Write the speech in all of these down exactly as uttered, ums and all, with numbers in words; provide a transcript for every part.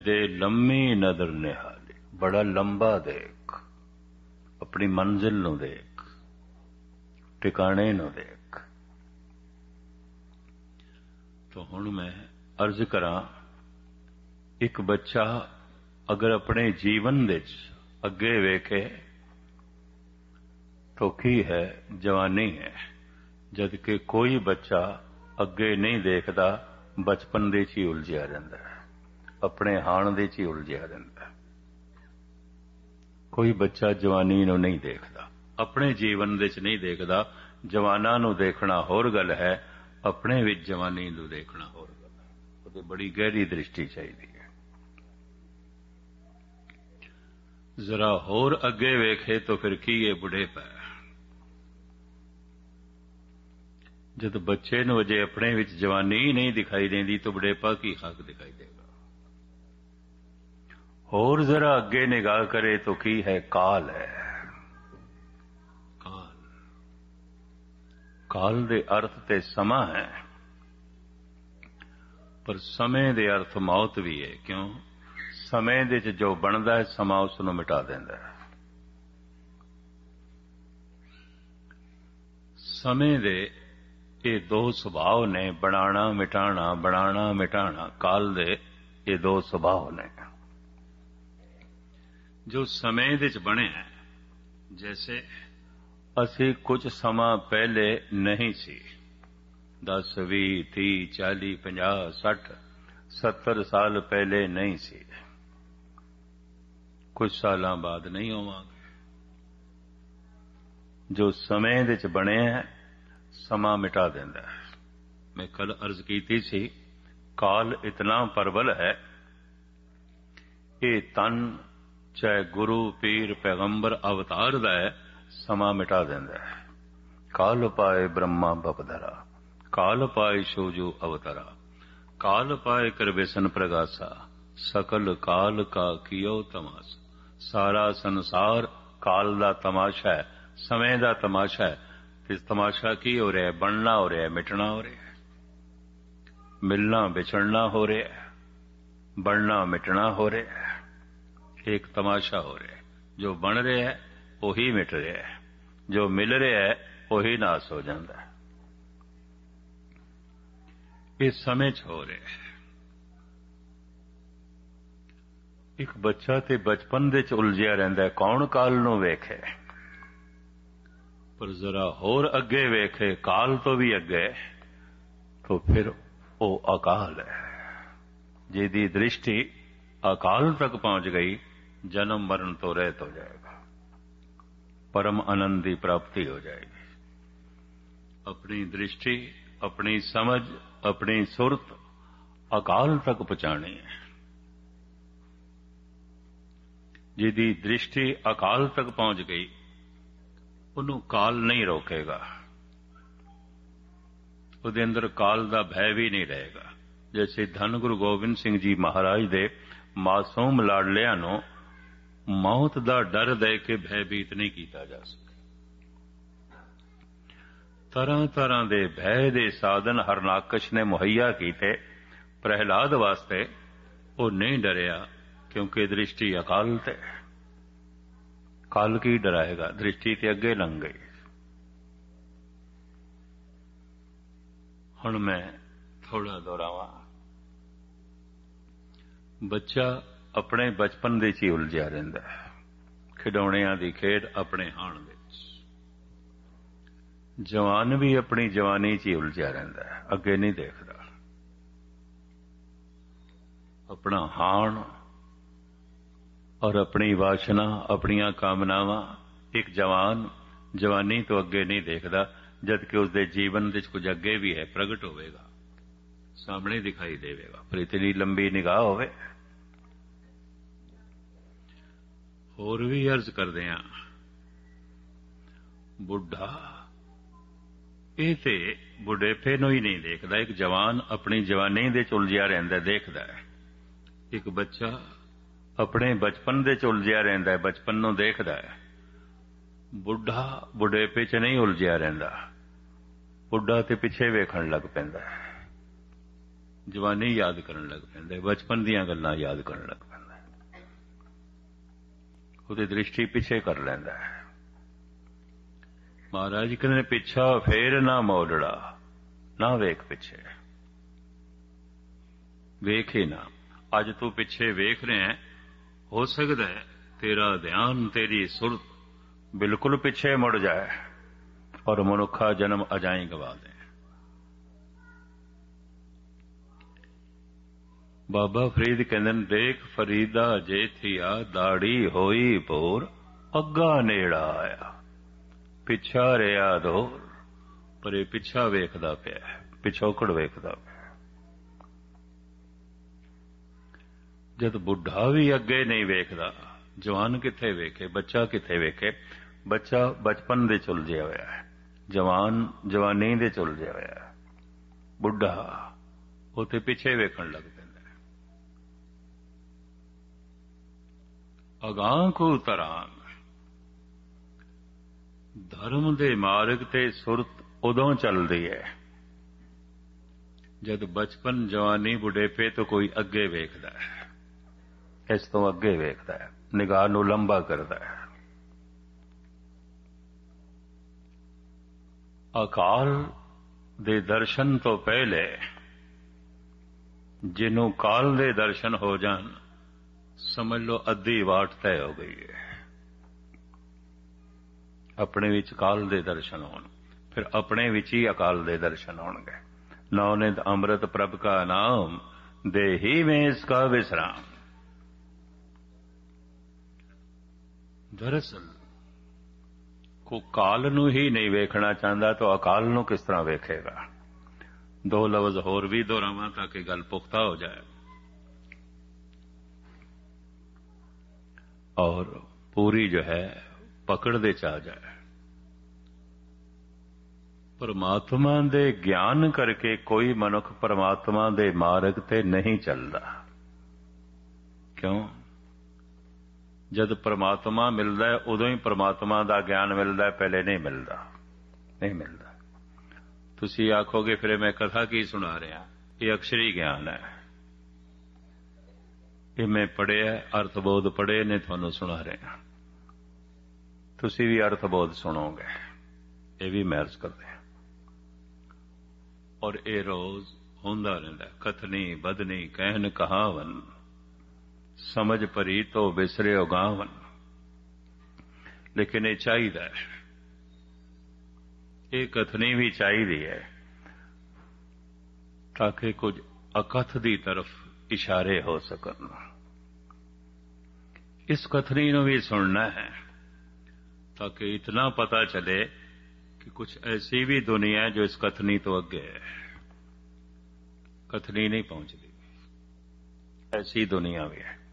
दे लम्मी नदर निहाली, बड़ा लंबा देख, अपनी मंजिल नूं देख, टिकाणे नूं देख। तो हुण मैं अर्ज करां, एक बच्चा अगर अपने जीवन विच अगे वेखे तो की है, जवानी है। जबकि कोई बच्चा अगे नहीं देखता, बचपन दे च ही उलझिया रहिंदा है, अपने हाण दे च ही उलझिया रहिंदा है। कोई बच्चा जवानी नूं नहीं देखता, अपने जीवन दे च नहीं देखता। जवानां नूं देखना होर गल है, अपने विच जवानी नूं देखना होर गल है। उहदी बड़ी गहरी दृष्टि चाहिदी है। जरा होर अगे वेखे तो फिर की ये बुढ़ेपा है। जब बच्चे नूं अजे अपने विच जवानी ही नहीं दिखाई देंदी तो बुढ़ेपा की हक दिखाई देगा। होर जरा अगे निगाह करे तो की है, काल है। काल काल दे अर्थ ते समा है, पर समय दे अर्थ मौत भी है। क्यों? समय दे च जो बनदा है, समा उसनूं मिटा देंदा है। समय दे ये दो सुभाव ने, बनाना मिटाना, बनाना मिटाना। काल दे ये दो सुभाव ने जो समय दे च बने हैं। जैसे असी कुछ समा पहले नहीं सी, दस भी ती चाली पंजाह सठ सत्तर साल पहले नहीं सी, कुछ सालां बाद नहीं होवांगे। जो समय दे च बने हैं, समा मिटा देंदा है। मैं कल अर्ज कीती सी, काल इतना प्रबल है, ये तन चाहे गुरु पीर पैगंबर अवतार दा है, समा मिटा देंदा है। काल पाए ब्रह्मा बपधरा, काल पाए शोजो अवतरा, काल पाए कर बेसन प्रगासा, सकल काल का कियो तमाशा। सारा संसार काल दा तमाशा है, समय दा तमाशा है। इस तमाशा की हो रहा है? बनना हो रहा है, मिटना हो रहा है, मिलना बिछड़ना हो रहा है, बनना मिटना हो रहा है। एक तमाशा हो रहा है। जो बन रहा है वही मिट रहा है, जो मिल रहा है वही नाश हो जाता है। इस समय च हो रहा है। एक बच्चा ते बचपन दे च उलझिया रहिंदा है, कौन काल नूं वेखे। पर जरा होर अगे वेखे, काल तो भी अगे, तो फिर वो अकाल है। जिहदी दृष्टि अकाल तक पहुंच गई, जन्म मरण तो रहित हो जाएगा, परम आनंद की प्राप्ति हो जाएगी। अपनी दृष्टि, अपनी समझ, अपनी सुरत अकाल तक पहुंचानी है। जिहदी दृष्टि अकाल तक पहुंच गई, उन्हों काल नहीं रोकेगा। उहदे अंदर काल दा भय भी नहीं रहेगा। जैसे धन गुरु गोबिंद सिंह जी महाराज दे मासूम लाडलियां नूं मौत दा डर दे के भयभीत नहीं किया जा सके। तरह तरह दे भय दे साधन हरनाकश ने मुहैया कीते, प्रहलाद वास्ते वो नहीं डरिया, क्योंकि दृष्टि अकाल ते। काल की डराएगा, दृष्टि ते अगे लंघ गई। हुण मैं थोड़ा दोहरावां। बच्चा अपने बचपन दे च ही उलझिया रहिंदा है, खिडौणियां दी खेड अपने हाण विच। जवान भी अपनी जवानी च ही उलझिया रहिंदा है, अगे नहीं देखदा। अपना हाण और अपनी वासना, अपनियां कामनावां। एक जवान जवानी तो अगे नहीं देखदा, जबकि उसके जीवन विच कुछ अगे भी है, प्रगट होवेगा, सामने दिखाई देवेगा, पर इतनी लंबी निगाह होवे। होर भी अर्ज करदे हां, बुढ़ा ये ते बुढ़ेपे नूं ही नहीं देखदा। एक जवान अपनी जवानी दे च उलझिया रहिंदा, देखदा है। एक बच्चा अपने बचपन दे च उलझिया रहिंदा है, बचपन नूं देखदा है। बुढ़ा बुढ़ेपे च नहीं उलझिया रहिंदा, बुढ़ा ते पिछे वेखण लग पैंदा है। ਜਵਾਨੀ ਯਾਦ ਕਰਨ ਲੱਗ ਪੈਂਦਾ, ਬਚਪਨ ਦੀਆਂ ਗੱਲਾਂ ਯਾਦ ਕਰਨ ਲੱਗ ਪੈਂਦਾ, ਉਹਦੀ ਦ੍ਰਿਸ਼ਟੀ ਪਿੱਛੇ ਕਰ ਲੈਂਦਾ ਹੈ। ਮਹਾਰਾਜ ਕਹਿੰਦੇ ਪਿੱਛਾ ਫੇਰ ਨਾ ਮੋੜੜਾ, ਨਾ ਵੇਖ ਪਿੱਛੇ, ਵੇਖ ਹੀ ਨਾ। ਅੱਜ ਤੂੰ ਪਿੱਛੇ ਵੇਖ ਰਿਹਾ, ਹੋ ਸਕਦਾ ਹੈ ਤੇਰਾ ਧਿਆਨ, ਤੇਰੀ ਸੁਰਤ ਬਿਲਕੁਲ ਪਿੱਛੇ ਮੁੜ ਜਾਏ ਔਰ ਮਨੁੱਖਾ ਜਨਮ ਅਜਾਈਂ ਗਵਾ ਦੇ। ਬਾਬਾ ਫਰੀਦ ਕਹਿੰਦੇ ਨੇ, ਦੇਖ ਫਰੀਦਾ ਜੇ ਥੀਆ ਦਾੜੀ ਹੋਈ ਭੋਰ, ਅੱਗਾ ਨੇੜਾ ਆਇਆ, ਪਿੱਛਾ ਰਿਹਾ ਦੂਰ। ਪਰ ਇਹ ਪਿੱਛਾ ਵੇਖਦਾ ਪਿਆ, ਪਿਛੋਕੜ ਵੇਖਦਾ ਪਿਆ। ਜਦ ਬੁੱਢਾ ਵੀ ਅੱਗੇ ਨਹੀਂ ਵੇਖਦਾ, ਜਵਾਨ ਕਿੱਥੇ ਵੇਖੇ, ਬੱਚਾ ਕਿੱਥੇ ਵੇਖੇ। ਬੱਚਾ ਬਚਪਨ ਦੇ ਝੁਲਜਿਆ ਹੋਇਆ ਹੈ, ਜਵਾਨ ਜਵਾਨੀ ਦੇ ਝੁਲਜਿਆ ਹੋਇਆ ਹੈ, ਬੁੱਢਾ ਉਹ ਤੇ ਪਿੱਛੇ ਵੇਖਣ ਲੱਗ ਪੈਂਦਾ। ਅਗਾਂਹ ਕੋ ਤਰਾਂਗ, ਧਰਮ ਦੇ ਮਾਰਗ ਤੇ ਸੁਰਤ ਉਦੋਂ ਚੱਲਦੀ ਹੈ ਜਦ ਬਚਪਨ, ਜਵਾਨੀ, ਬੁਢੇਪੇ ਤੋਂ ਕੋਈ ਅੱਗੇ ਵੇਖਦਾ ਹੈ, ਇਸ ਤੋਂ ਅੱਗੇ ਵੇਖਦਾ ਹੈ, ਨਿਗਾਹ ਨੂੰ ਲੰਬਾ ਕਰਦਾ ਹੈ। ਅਕਾਲ ਦੇ ਦਰਸ਼ਨ ਤੋਂ ਪਹਿਲੇ ਜਿਹਨੂੰ ਕਾਲ ਦੇ ਦਰਸ਼ਨ ਹੋ ਜਾਣ, ਸਮਝ ਲਓ ਅੱਧੀ ਵਾਟ ਤੈਅ ਹੋ ਗਈ ਹੈ। ਆਪਣੇ ਵਿੱਚ ਕਾਲ ਦੇ ਦਰਸ਼ਨ ਹੋਣ, ਫਿਰ ਆਪਣੇ ਵਿੱਚ ਹੀ ਅਕਾਲ ਦੇ ਦਰਸ਼ਨ ਹੋਣਗੇ। ਨੌਨਿਤ ਅੰਮ੍ਰਿਤ ਪ੍ਰਭ ਕਾ ਨਾਮ, ਦੇਹੀ ਮੇਂ ਇਸਕਾ ਵਿਸਰਾਮ। ਦਰਅਸਲ ਕੋ ਕਾਲ ਨੂੰ ਹੀ ਨਹੀਂ ਵੇਖਣਾ ਚਾਹੁੰਦਾ ਤਾਂ ਅਕਾਲ ਨੂੰ ਕਿਸ ਤਰ੍ਹਾਂ ਵੇਖੇਗਾ। ਦੋ ਲਫ਼ਜ਼ ਹੋਰ ਵੀ ਦੁਹਰਾਵਾਂ ਤਾਂ ਕਿ ਗੱਲ ਪੁਖਤਾ ਹੋ ਜਾਏ ਔਰ ਪੂਰੀ ਜੋ ਹੈ ਪਕੜ ਦੇ ਚ ਆ ਜਾਏ। ਪਰਮਾਤਮਾ ਦੇ ਗਿਆਨ ਕਰਕੇ ਕੋਈ ਮਨੁੱਖ ਪਰਮਾਤਮਾ ਦੇ ਮਾਰਗ ਤੇ ਨਹੀਂ ਚੱਲਦਾ। ਕਿਉਂ? ਜਦ ਪਰਮਾਤਮਾ ਮਿਲਦਾ ਹੈ ਉਦੋਂ ਹੀ ਪਰਮਾਤਮਾ ਦਾ ਗਿਆਨ ਮਿਲਦਾ ਹੈ, ਪਹਿਲੇ ਨਹੀਂ ਮਿਲਦਾ, ਨਹੀਂ ਮਿਲਦਾ। ਤੁਸੀਂ ਆਖੋਗੇ ਫਿਰ ਮੈਂ ਕਥਾ ਕੀ ਸੁਣਾ ਰਿਹਾ, ਇਹ ਅਕਸ਼ਰੀ ਗਿਆਨ ਹੈ, ਇਹ ਮੈਂ ਪੜ੍ਹਿਆ, ਅਰਥਬੋਧ ਪੜ੍ਹੇ ਨੇ ਤੁਹਾਨੂੰ ਸੁਣਾ ਰਿਹਾ। ਤੁਸੀਂ ਵੀ ਅਰਥਬੋਧ ਸੁਣੋਗੇ, ਇਹ ਵੀ ਮੈਂ ਅਰਜ਼ ਕਰਦੇ ਹਾਂ। ਔਰ ਇਹ ਰੋਜ਼ ਹੁੰਦਾ ਰਹਿੰਦਾ, ਕਥਨੀ ਬਦਨੀ ਕਹਿਨ ਕਹਾਵਨ, ਸਮਝ ਭਰੀ ਤੋਂ ਬਿਸਰਿਓ ਗਾਵਨ। ਲੇਕਿਨ ਇਹ ਚਾਹੀਦਾ ਹੈ, ਇਹ ਕਥਨੀ ਵੀ ਚਾਹੀਦੀ ਹੈ ਤਾਂ ਕਿ ਕੁਝ ਅਕਥ ਦੀ ਤਰਫ ਇਸ਼ਾਰੇ ਹੋ ਸਕਣ। ਇਸ ਕਥਨੀ ਨੂੰ ਵੀ ਸੁਣਨਾ ਹੈ ਤਾਂ ਕਿ ਇਤਨਾ ਪਤਾ ਚਲੇ कि कुछ ऐसी भी दुनिया है जो इस कथनी तो अगे है, कथनी नहीं पहुंचती, ऐसी दुनिया भी है।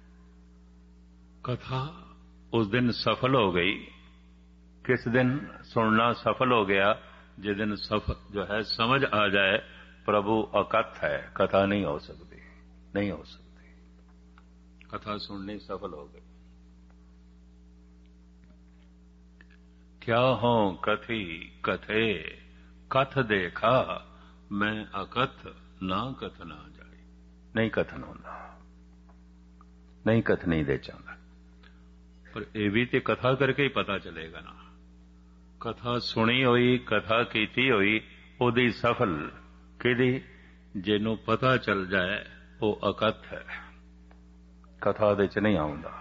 कथा उस दिन सफल हो गई, किस दिन सुनना सफल हो गया, जिस दिन सफल जो है समझ आ जाए प्रभु अकथ है, कथा नहीं हो सकती, नहीं हो सकती। कथा सुननी सफल हो गई। क्या हो कथी कथे, कथ देखा मैं अकथ, ना कथ ना जाए। नहीं कथन होता, नहीं कथनी दे चाहता। पर यह भी तो कथा करके ही पता चलेगा ना। कथा सुनी हुई, कथा कीती हुई, ओदी सफल किदी, जिन्हों पता चल जाए वो अकथ है, कथा दे च नहीं आउंदा।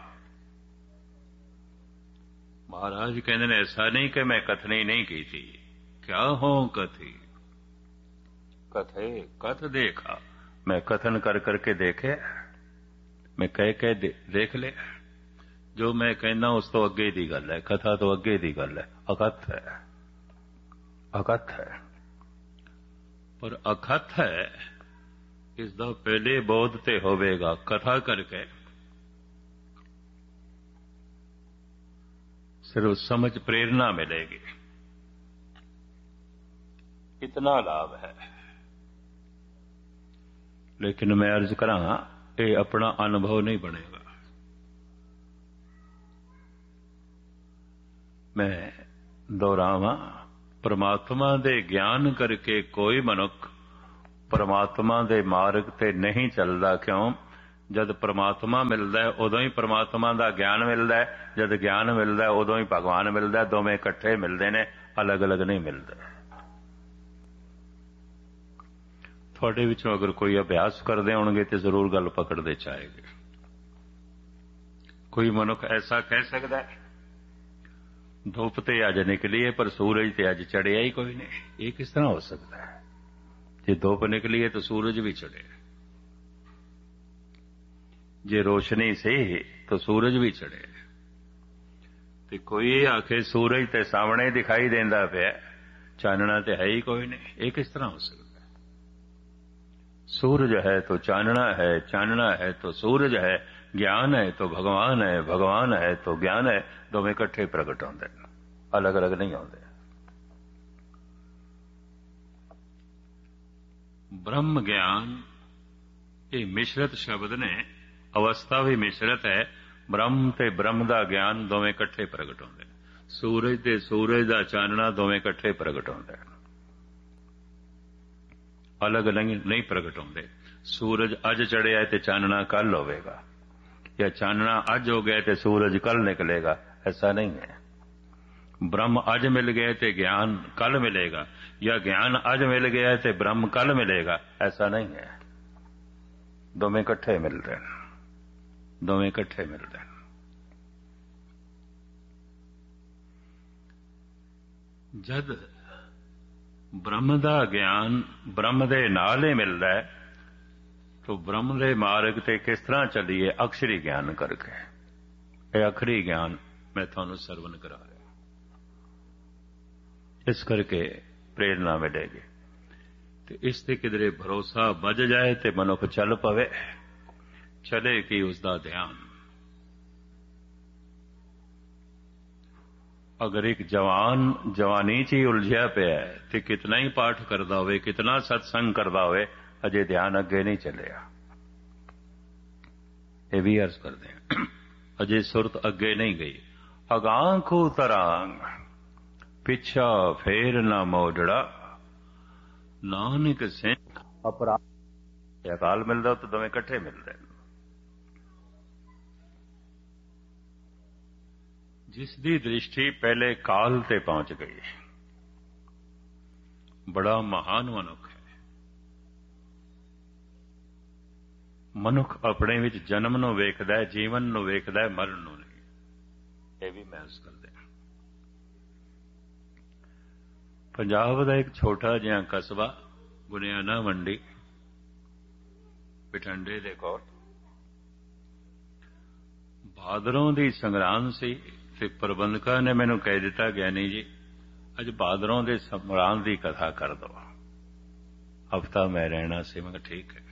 महाराज कहते हैं ऐसा नहीं कि मैं कथनी नहीं की थी, क्या हो कथी कथे कथ देखा, मैं कथन कर करके देखे, मैं कह कह दे, देख ले। जो मैं कहना उस तो अगे दी गल है, कथा तो अगे दी गल है, अकथ है, अकथ है। पर अकथ है इसदा पहले बोध ते होवेगा, कथा करके सिर्फ समझ प्रेरणा मिलेगी, इतना लाभ है। लेकिन मैं अर्ज करा ये अपना अनुभव नहीं बनेगा। मैं दोहरावा, परमात्मा दे ज्ञान करके कोई मनुख परमात्मा दे मार्ग ते नहीं चलदा। क्यों? जद परमात्मा मिलदा है उदों ही परमात्मा दा ज्ञान मिलदा है, जद ज्ञान मिलदा है उदों ही भगवान मिलदा है। दोवें इकट्ठे मिलदे ने, अलग अलग नहीं मिलदे। तुहाडे विचों अगर कोई अभ्यास करदे होणगे तो जरूर गल पकड़दे चाहेगे। कोई मनुख ऐसा कह सकदा है धुप ते अज निकली है पर सूरज ते अज चढ़िया ही कोई नहीं। ये किस तरह हो सकता है? जे धुप निकली है तो सूरज भी चढ़े, जे रोशनी से तो सूरज भी चढ़े। ते कोई ये आखे सूरज ते सामने दिखाई देंदा पिया, चानना ते है ही कोई नहीं। ये किस तरह हो सकता है? सूरज है तो चानना है, चानना है तो सूरज है, ज्ञान है तो भगवान है, भगवान है तो ज्ञान है। दोवें इकट्ठे प्रगट होंदे, अलग अलग नहीं होंदे। ब्रह्म ज्ञान ये मिश्रित शब्द ने, अवस्था भी मिश्रित है। ब्रह्म ते ब्रह्म दा ज्ञान दोवें इकट्ठे प्रगट होंदे। सूरज ते सूरज दा चानना दोवें इकट्ठे प्रगट होंदे, अलग नहीं नहीं प्रगट होंदे। सूरज अज चढ़िया ते चानना कल होवेगा, या चानना अज हो गया तो सूरज कल निकलेगा, ऐसा नहीं है। ब्रह्म अज मिल गए तो ज्ञान कल मिलेगा, या ज्ञान अज मिल गया तो ब्रह्म कल मिलेगा, ऐसा नहीं है। दोवें इकट्ठे मिलते हैं, दोवें इकट्ठे मिलते हैं। जद ब्रह्म दा ज्ञान ब्रह्म दे नाल ही मिलता है तो ब्रह्म दे मार्ग ते किस तरह चलीए? अक्षरी ज्ञान करके। यह अखरी ज्ञान मैं थानू सरवण करा रहा, इस करके प्रेरणा मिलेगी। तो इस ते किधरे भरोसा बज जाए तो मनुख चल पवे, चले कि उसका ध्यान। अगर एक जवान जवानी च ही उलझिया पिया है तो कितना ही पाठ करता हो, कितना सत्संग करता हो, अजे ध्यान अगे नहीं चलिया। ये भी अर्ज करते हैं, अजे सुरत अगे नहीं गई। अगां को तरांग पिछा फेर ना मोड़ड़ा, नानक सिंह अपराध। अकाल मिलता तो दोवें इकट्ठे मिलते। जिसकी दृष्टि पहले काल ते पहुंच गई, बड़ा महान मनुख है। मनुख अपने विच जन्म नूं वेखदा है, जीवन नूं वेखदा है, मरण नूं नहीं। यह भी महसूस करते हैं। पंजाब का एक छोटा जिहा कस्बा गुनियाना मंडी बिठंडे दे कोल, भादरों की संगरांद सी ते प्रबंधका ने मैनू कह दिता, ज्ञानी जी अज भादरों के संगरांद की कथा कर दो। हफ्ता मैं रहना सी। मैं ठीक है।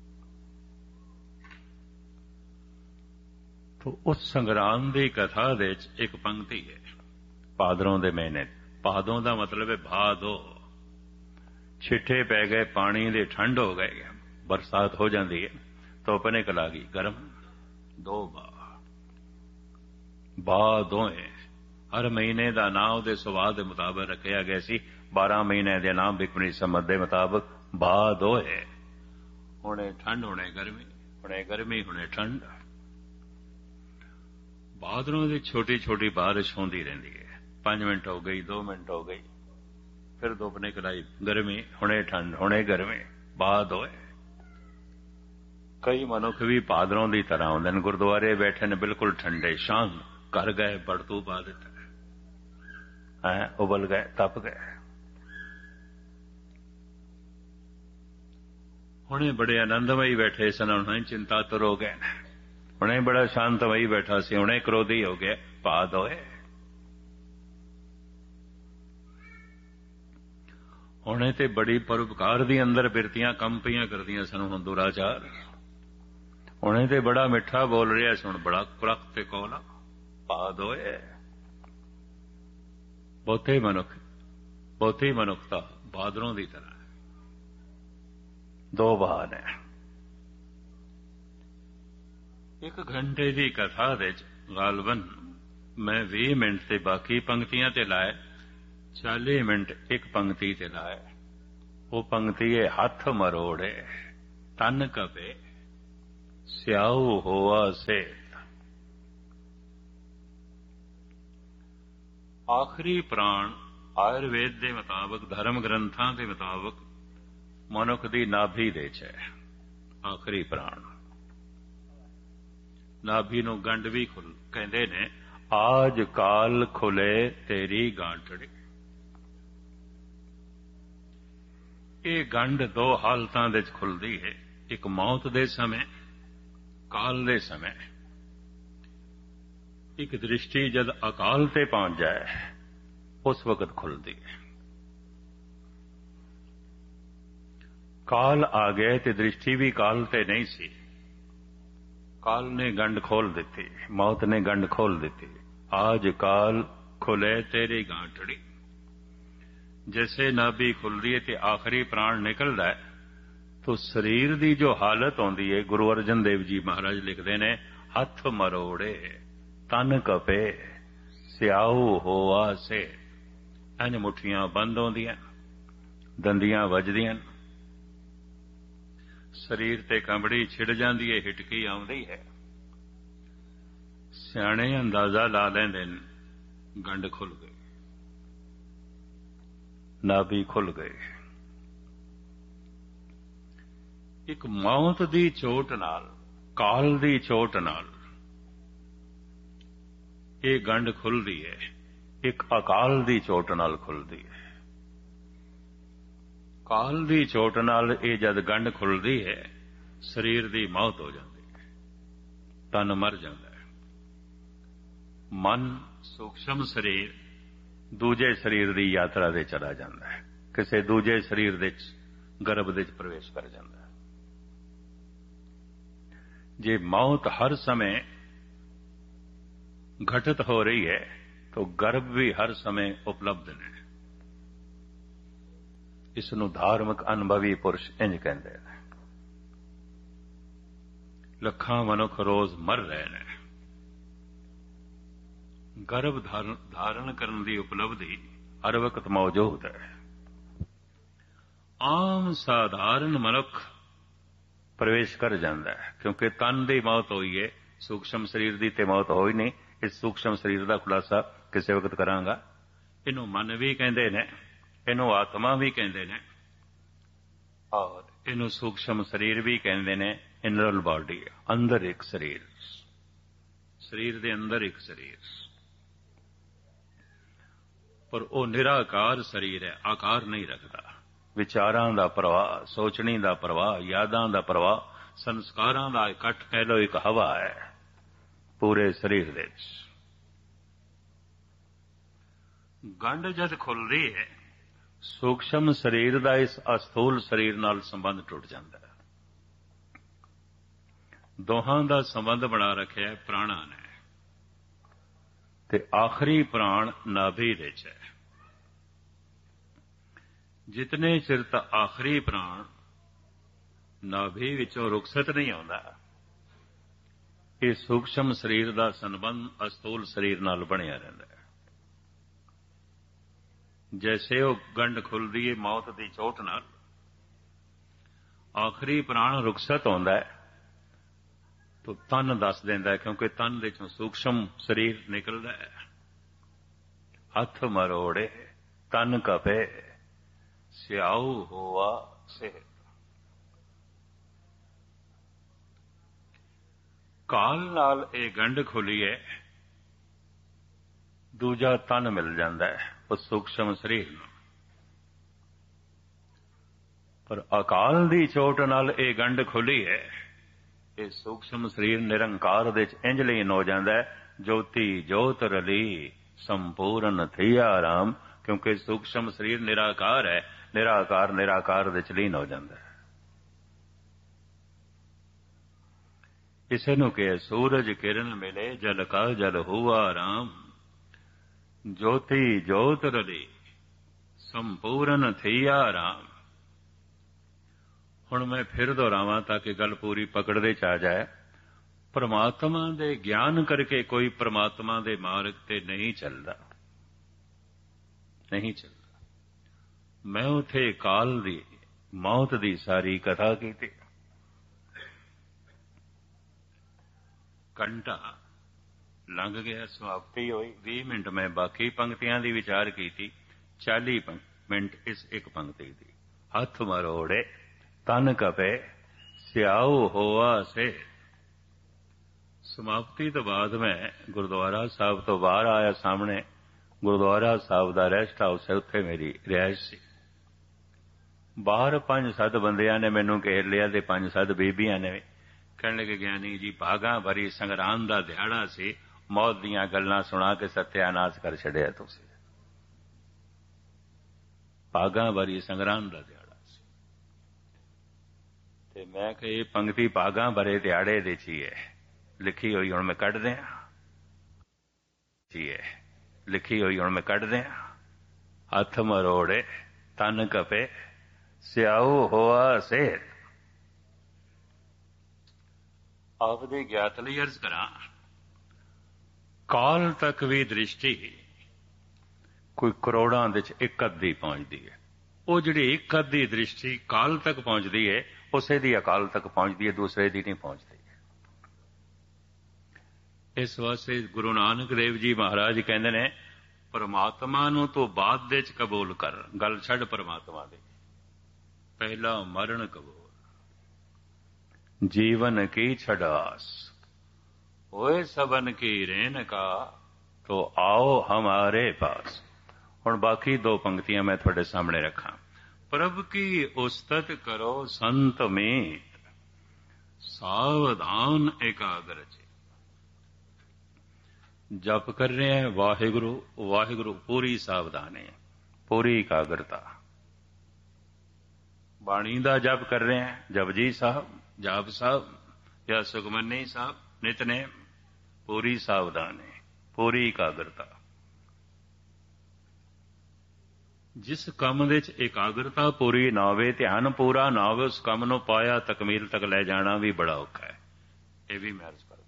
तो उस संगरांद की कथा दे एक पंक्ति है, भादरों के महीने। भादों का मतलब है भादो, छिठे पै गए, पानी दे ठंड हो गए, बरसात हो जाती है, धुप निकल आ गई, गर्म। दो बा बा दोए, हर महीने का नाम उहदे सुभाव के मुताबिक रखा गया सी। बारह महीने के नाम बिकमणी समझ के मुताबिक बा दोए। हुणे ठंड, हुणे गर्मी, हुणे गर्मी, हुणे ठंड। भादरों की छोटी छोटी बारिश होती रहती है। पांच मिनट हो गई, दो मिनट हो गई, फिर धुप निकल आई, गर्मी, हुणे ठंड, हुणे गर्मी, बाद होए। कई मनुख भी भादरों की तरह आउंदे ने, गुरुद्वारे बैठे ने बिल्कुल ठंडे, शांत, घर गए बड़तू पा दिता है, उबल गए, तप गए। हुणे बड़े आनंदमयी बैठे सन, हुणे चिंतातुर हो गए। हुणे बड़ा शांतमयी बैठा सी, हुणे क्रोधी हो गए, बाद होए। हुणे ते बड़ी परोपकार दी अंदर बिरतियां कंपियां करदियां सन, हुण दुराचार। हुणे ते बड़ा मिठा बोल रहा, सुन बड़ा कुरख ते कोला, बाद होए। बहुते मनुख, बहुती मनुखता भादरों की तरह है। दो बहान है। एक घंटे की कथा दे गालबन मैं भी मिनट से बाकी पंक्तियां ते लाए, चाली मिनट एक पंक्ति ते लाए। ਉਹ ਪੰਕਤੀ ਹੈ, ਹੱਥ ਮਰੋੜੇ ਤਨ ਕਪੇ ਸਿਆਉ ਹੋਆ ਸੇ। ਆਖਰੀ ਪ੍ਰਾਣ ਆਯੁਰਵੇਦ ਦੇ ਮੁਤਾਬਕ, ਧਰਮ ਗ੍ਰੰਥਾਂ ਦੇ ਮੁਤਾਬਕ ਮਨੁੱਖ ਦੀ ਨਾਭੀ ਦੇ ਚ ਹੈ। ਆਖਰੀ ਪ੍ਰਾਣ ਨਾਭੀ ਨੂੰ ਗੰਢ ਵੀ ਖੁੱਲ ਕਹਿੰਦੇ ਨੇ। ਆਜ ਕਾਲ ਖੁੱਲੇ ਤੇਰੀ ਗਾਂਠੜੀ। ਇਹ ਗੰਢ ਦੋ ਹਾਲਤਾਂ ਦੇ ਚ ਖੁੱਲਦੀ ਹੈ, ਇੱਕ ਮੌਤ ਦੇ ਸਮੇਂ, ਕਾਲ ਦੇ ਸਮੇਂ। ਇੱਕ ਦ੍ਰਿਸ਼ਟੀ ਜਦ ਅਕਾਲ ਤੇ ਪਹੁੰਚ ਜਾਏ ਉਸ ਵਕਤ ਖੁੱਲਦੀ ਹੈ। ਕਾਲ ਆ ਗਏ ਤੇ ਦ੍ਰਿਸ਼ਟੀ ਵੀ ਕਾਲ ਤੇ ਨਹੀਂ ਸੀ। ਕਾਲ ਨੇ ਗੰਢ ਖੋਲ ਦਿੱਤੀ, ਮੌਤ ਨੇ ਗੰਢ ਖੋਲ ਦਿੱਤੀ। ਆਜ ਕਾਲ ਖੁੱਲੇ ਤੇਰੀ ਗਾਂਠੜੀ। ਜੈਸੇ ਨਾਭੀ ਖੁੱਲਦੀ ਹੈ ਤੇ ਆਖਰੀ ਪ੍ਰਾਣ ਨਿਕਲਦਾ ਹੈ, तो शरीर की जो हालत आती है, गुरु अर्जन देव जी महाराज लिखते हैं, हथ मरोड़े तन कपे स्याऊ होआ से। इंज मुठियां बंद होंदियां, दंदियां वजदियां, शरीर ते कंबड़ी छिड़ जाती है, हिटकी आउंदी है। सियाणे अंदाजा ला लेंदे ने गंढ खुल गई, नाभि खुल गई। एक मौत दी चोट नाल, काल दी चोट नाल ये गंढ खुलदी है, एक अकाल दी चोट नाल खुलदी है। काल दी चोट नाल ये जद गंढ खुलदी है, शरीर दी मौत हो जाती है, तन मर जाता है। मन सूक्ष्म शरीर दूजे शरीर दी यात्रा दे चला जाता है, किसी दूजे शरीर दे गर्भ दे प्रवेश कर जाता है। जे मौत हर समय घटित हो रही है तो गर्भ भी हर समय उपलब्ध ने। इसनूं धार्मिक अनुभवी पुरुष इंज कहते हैं। लखां मनुख रोज मर रहे हैं, गर्भ धारण धारण करने की उपलब्धि हर वक्त मौजूद है। आम साधारण मनुख प्रवेश कर जाता है, क्योंकि तन की मौत हुई है, सूक्ष्म शरीर की तो मौत हो ही नहीं। इस सूक्ष्म शरीर का खुलासा किसी वक्त करांगा। इनू मन भी कहते हैं, इनू आत्मा भी कहते हैं, और इनू सूक्ष्म शरीर भी कहते हैं। इनरल बॉडी, अंदर एक शरीर, शरीर के अंदर एक शरीर, पर वह निराकार शरीर है, आकार नहीं रखता। विचारां दा प्रवाह, सोचनी दा प्रवाह, यादां दा प्रवाह, संस्कारां दा इकट्ठ कह लो, एक हवा है पूरे शरीर दे। गंढ जद खुलदी है, सूक्ष्म शरीर दा इस अस्थूल शरीर नाल संबंध टुट जाता है। दोहां दा संबंध बना रखिया प्राणा ने, ते आखिरी प्राण नाभि दे च है। जितने चिर तक आखिरी प्राण नाभि विचों रुखसत नहीं आता, ये सूक्ष्म शरीर का संबंध अस्थूल शरीर नाल बनिया रहता है। जैसे वो गंढ खुलदी है मौत की चोट नाल, आखिरी प्राण रुखसत होता है तो तन दस देंदा है, क्योंकि तन दे चों सूक्ष्म शरीर निकलदा है। हथ मरोड़े तन कपे स्याऊ होवा सेहत। काल नाल ये गंढ खुली है, दूजा तन मिल जाता है उस सूक्ष्म शरीर नूं। पर अकाल दी चोट नाल ये गंढ खुली है, ये सूक्ष्म शरीर निरंकार दे इंज लीन हो जाता है। ज्योति जोत रली संपूर्ण थिया राम, क्योंकि सूक्ष्म शरीर निराकार है, निराकार निराकार दे लीन हो जाता है। इसे नूं कहे सूरज किरण मिले जल का जल हुआ राम, ज्योति जोत रली संपूर्ण थिया राम। हुण मैं फिर दोहरावां ताकि गल पूरी पकड़दे च आ जाए। परमात्मा दे ज्ञान करके कोई परमात्मा दे मार्ग ते नहीं चलदा, नहीं चलदा। मैं उथे काल दी मौत दी सारी कथा की। घंटा लंघ गया, समाप्ति हुई। बीस मिनट मैं बाकी पंक्तियां दी विचार की, चालीस मिनट इस एक पंक्ति दी। हथ मरोड़े तन कपे स्याऊ होआ से। समाप्ति तो बाद मैं गुरुद्वारा साहब तो बाहर आया, सामने गुरुद्वारा साहब का रेस्ट हाउस है, उत्थे मेरी रिहाइश सी। बाहर पंज सत्त बंदियां ने मैनू घेर लिया ते पंज सत्त बीबियां ने कहने लगे, ज्ञानी जी भागा भरी संग्राम का दिहाड़ा से, मौत दीयां गल्लां सुना के सत्यानाश कर छड़िया तुसीं। भागा भरी संग्राम का दिहाड़ा से, ते मैं कि ये पंक्ति भागा भरे दिहाड़े दे ची है लिखी हुई, हुण मैं कढ दियां जी है लिखी हुई, हुण मैं कढ दियां। हथ मरोड़े तन कपे स्याऊ होआ सेठ। आप दी ज्ञात लई अर्ज करा, काल तक भी दृष्टि कोई करोड़ां दे च एक अद्धी पहुंचती है। वो जिहड़ी एक अद्धी दृष्टि काल तक पहुंचती है, उसे दी अकाल तक पहुंचती है, दूसरे दी नहीं पहुंचती। इस वास्ते गुरु नानक देव जी महाराज कहते ने, परमात्मा नूं तो बाद दे च कबूल कर, गल छड़ परमात्मा दे, पहला मरण कबूल, जीवन की छड़ास होए सबन की रेन का, तो आओ हमारे पास। हुण बाकी दो पंक्तियां मैं थोड़े सामने रखा। प्रभ की उस्तत करो संत मीत, सावधान एकाग्र चे। जप कर रहे हैं वाहिगुरु वाहिगुरु, पूरी सावधानी, पूरी एकाग्रता। बाणी दा जप कर रहे हैं, जपजी साहब, जाप साहब या सुखमनी साहब, नितनेम, पूरी सावधानी, पूरी एकाग्रता। जिस काम दे च एकाग्रता पूरी ना होवे, ध्यान पूरा ना होवे, उस काम नूं पाया तकमील तक ले जाना भी बड़ा औखा है। यह भी मैं अर्ज करदा।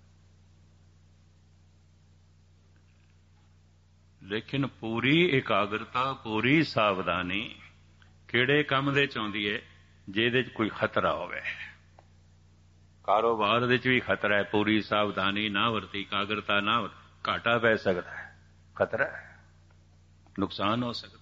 लेकिन पूरी एकाग्रता, पूरी सावधानी किहड़े काम दे च आउंदी है? जिहदे च कोई खतरा होवे। कारोबार दे च भी खतरा है, पूरी सावधानी ना वरती, एकाग्रता ना वरती, घाटा पै सकता है, खतरा है, नुकसान हो सकता है।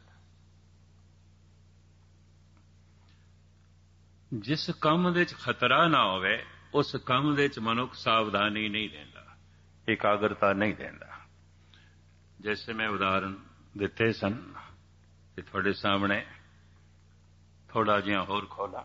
जिस काम दे च खतरा ना होवे, उस काम दे च मनुख सावधानी नहीं देंदा, एकाग्रता नहीं देंदा। जैसे मैं उदाहरण दिते सन, कि थोड़े सामने थोड़ा जिहा होर खोला।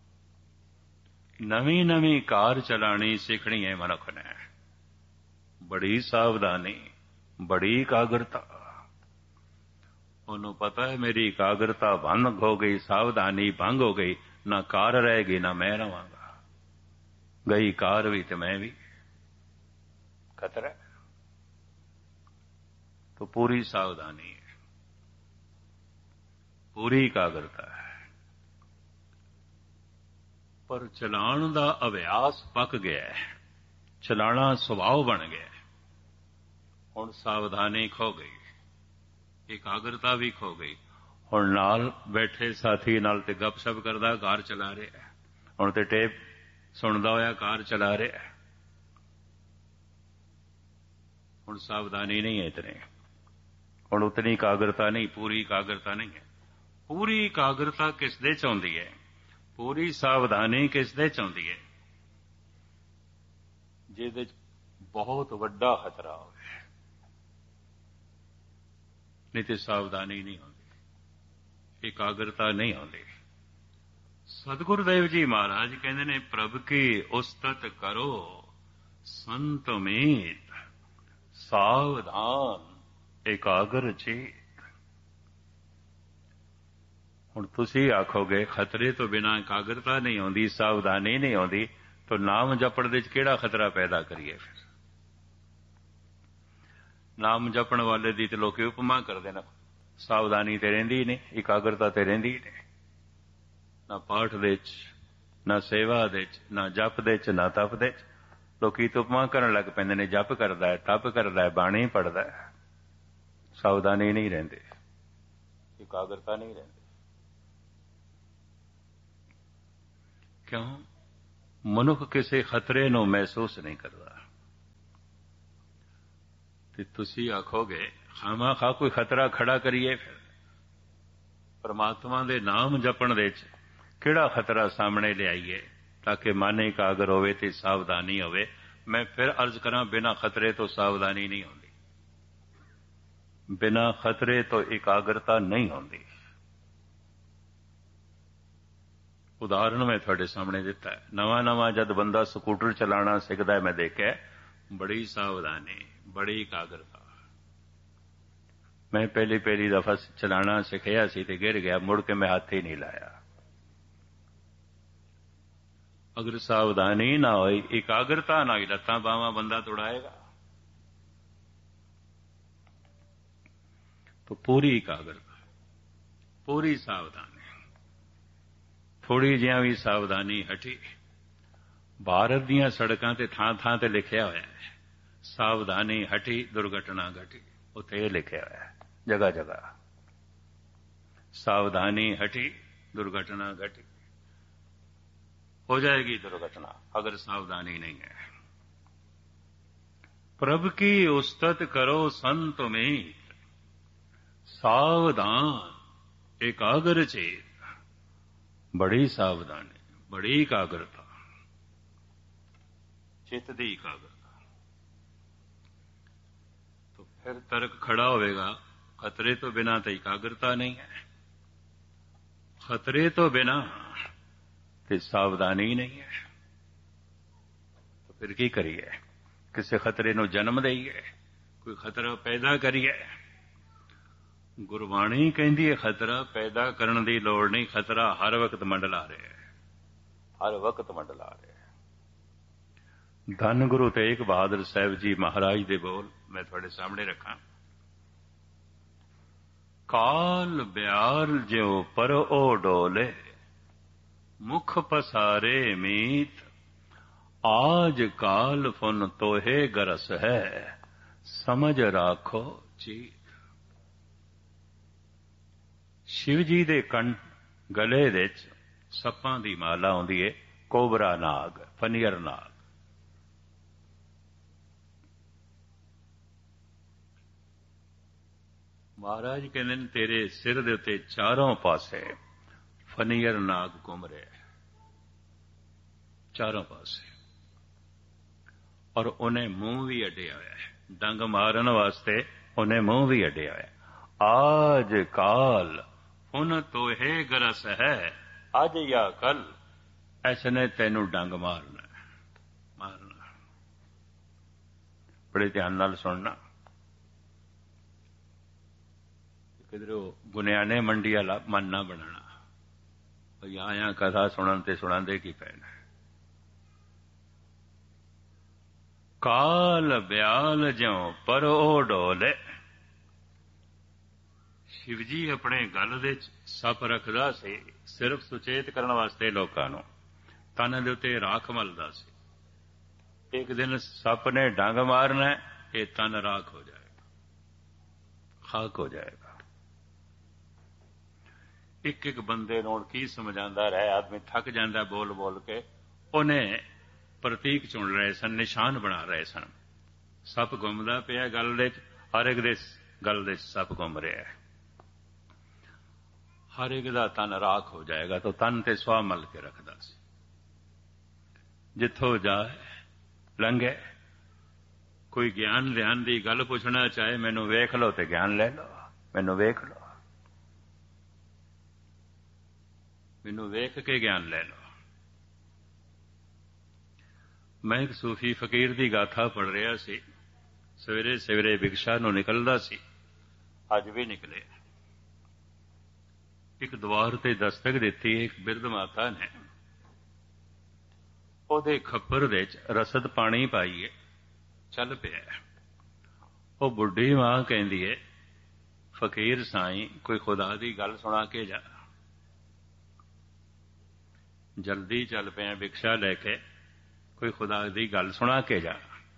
नवी नवी कार चलानी सीखनी है मनुख ने, बड़ी सावधानी, बड़ी एकाग्रता। उन्होंने पता है मेरी एकाग्रता भंग हो गई, सावधानी भंग हो गई, ना कार रहेगी ना मैं रहांगा, गई कार भी तो मैं भी, खतरा। तो पूरी सावधानी है, पूरी एकाग्रता है। पर चलाण दा अभ्यास पक गया है, चलाना सुभाव बन गया है। हुण सावधानी खो गई, एकाग्रता भी खो गई। हुण नाल बैठे साथी नाल ते गपशप करदा कार चला रहा है, हुण ते टेप सुनदा होया कार चला रहा है। हुण सावधानी नहीं है इतनी, हुण उतनी एकाग्रता नहीं, पूरी एकाग्रता नहीं है। पूरी एकाग्रता किस दे च आउंदी है? पूरी सावधानी किस दे च आउंदी है? जिहदे च बहुत वड्डा खतरा होवे, नहीं तो सावधानी नहीं आउंदी, एकाग्रता नहीं आउंदी। सतगुरुदेव जी महाराज कहंदे ने, प्रभ की उस्तत करो संत मीत, सावधान एकाग्र चेत। हुण तुसीं आखोगे खतरे तो बिना एकाग्रता नहीं आउंदी, सावधानी नहीं आउंदी, तो नाम जपण दे किहड़ा खतरा पैदा करिए? फिर नाम जपण वाले दी ते लोक उपमा करदे ने, सावधानी ते रहिंदी ही नहीं, एकाग्रता ते रहिंदी ही नहीं। ना पाठ दे च, ना सेवा दे च, ना जप दे च, ना तप दे च। लोकी तो उपमा करन लग पैंदे ने, जप करदा है, तप करदा है, बाणी पढ़दा है, सावधानी नहीं रहिंदी, एकाग्रता नहीं रहिंदी। क्यों? मनुख किसी खतरे ਨੂੰ महसूस नहीं करता। ਤੇ ਤੁਸੀਂ ਆਖੋਗੇ ਖਾਮਾ ਖਾ ਕੋਈ ਖਤਰਾ ਖੜਾ ਕਰੀਏ, ਫਿਰ ਪਰਮਾਤਮਾ ਦੇ ਨਾਮ ਜਪਣ ਦੇ ਵਿੱਚ ਕਿਹੜਾ ਖਤਰਾ ਸਾਹਮਣੇ ਲਿਆਈਏ ਤਾਂ ਕਿ ਮਨ ਇਕਾਗਰ ਹੋਵੇ ਤੇ ਸਾਵਧਾਨੀ ਹੋਵੇ। ਮੈਂ ਫਿਰ ਅਰਜ਼ ਕਰਾਂ, ਬਿਨਾਂ ਖਤਰੇ ਤੋਂ ਸਾਵਧਾਨੀ ਨਹੀਂ ਹੁੰਦੀ, ਬਿਨਾਂ ਖਤਰੇ ਤੋਂ ਇਕਾਗਰਤਾ ਨਹੀਂ ਹੁੰਦੀ। ਉਦਾਹਰਨ ਮੈਂ ਤੁਹਾਡੇ ਸਾਹਮਣੇ ਦਿੱਤਾ ਹੈ। ਨਵਾਂ ਨਵਾਂ ਜਦ ਬੰਦਾ ਸਕੂਟਰ ਚਲਾਉਣਾ ਸਿੱਖਦਾ, ਮੈਂ ਦੇਖਿਆ ਬੜੀ ਸਾਵਧਾਨੀ, ਬੜੀ ਇਕਾਗਰਤਾ। मैं पहली पहली दफा चलाना सिखाया सी ते गिर गया, मुड़ के मैं हाथ ही नहीं लाया। अगर सावधानी ना होई, एकाग्रता ना होई, लत्तां बावां बंदा तोड़ाएगा। तो पूरी एकाग्रता, पूरी सावधानी। थोड़ी जिहा भी सावधानी हटी। भारत दीयां सड़कां ते थां थां ते लिखिया होया है, सावधानी हटी दुर्घटना घटी। उत्थे ये लिखिया होया है जगह जगह, सावधानी हटी दुर्घटना घटी। हो जाएगी दुर्घटना अगर सावधानी नहीं है। प्रभु की उस्तत करो संत मीत, सावधान एकाग्र चेत। बड़ी सावधानी, बड़ी एकाग्रता, चित्त दी एकाग्रता। तो फिर तर्क खड़ा होगा, खतरे तो बिना तो एकाग्रता नहीं है, खतरे तो बिना तो सावधानी नहीं है। तो फिर की करिए? किसी खतरे नूं जन्म दईए, कोई खतरा पैदा करिए? गुरबाणी कहती है खतरा पैदा करने की लोड़ नहीं, खतरा हर वक्त मंडला रहा है, हर वक्त मंडला रहा है। धन गुरु तेग बहादुर साहब जी महाराज दे बोल मैं थोड़े सामने रखा। काल ब्याल ज्यो पर ओ डोले, मुख पसारे मीत। आज काल फुन तोहे गरस है, समझ राखो चीत। शिव जी दे कंठ गले विच सप्पां दी माला आउंदी है, कोबरा नाग, फनियर नाग। महाराज कहते हैं तेरे सिर दे उत्ते चारों पासे फनियर नाग घूम रहे, चारों पासे, और उन्हें मुंह भी अड्डिया हुआ है, डंग मारन वास्ते उन्हें मुंह भी अड्डिया हुआ है। आज काल उन तोहे गरस है, अज या कल ऐसने तेनू डंग मारना मारना। बड़े ध्यान नाल सुनना। किधरों गुनियाने मंडी वाला मन ना बनना, आया कथा सुनते सुनाते की पैना। काल ब्याल ज्यों पर ओ डोले। शिवजी अपने गल दे सप रखदा सी, सिर्फ सुचेत करने वास्ते लोकां नूं। तन दे उत्ते राख मलदा सी। एक दिन सप ने डंग मारना, ये तन राख हो जाएगा, खाक हो जाएगा। एक एक बंदे नूं की समझांदा रहे, आदमी थक जांदा बोल बोल के। उन्हें प्रतीक चुन रहे सन, निशान बना रहे सन। सप घुमदा पिया गल दे, हर एक दे गल दे सप घुम रहा है, हर एक दा तन राख हो जाएगा। तो तन ते सुआ मल के रखदा सी। जिथों जाए लंघे, कोई ज्ञान ध्यान दी गल पुछना चाहे, मैनू वेख लो ते ज्ञान ले लो, मैनू वेख लो, मैनू वेख के ज्ञान ले लो। मैं एक सूफी फकीर की गाथा पढ़ रहा सी, सवेरे सवेरे भिक्षा नूं निकलदा सी, अज भी निकले। एक द्वार ते दस्तक दिती, एक बिरध माता ने उहदे खप्पर दे रसद पानी पाईए, चल पिया। वो बुढ़ी मां कहंदी है, फकीर साईं कोई खुदा की गल सुना के जा। जल्दी चल पिया भिक्षा लैके, कोई खुदा की गल सुना के जा।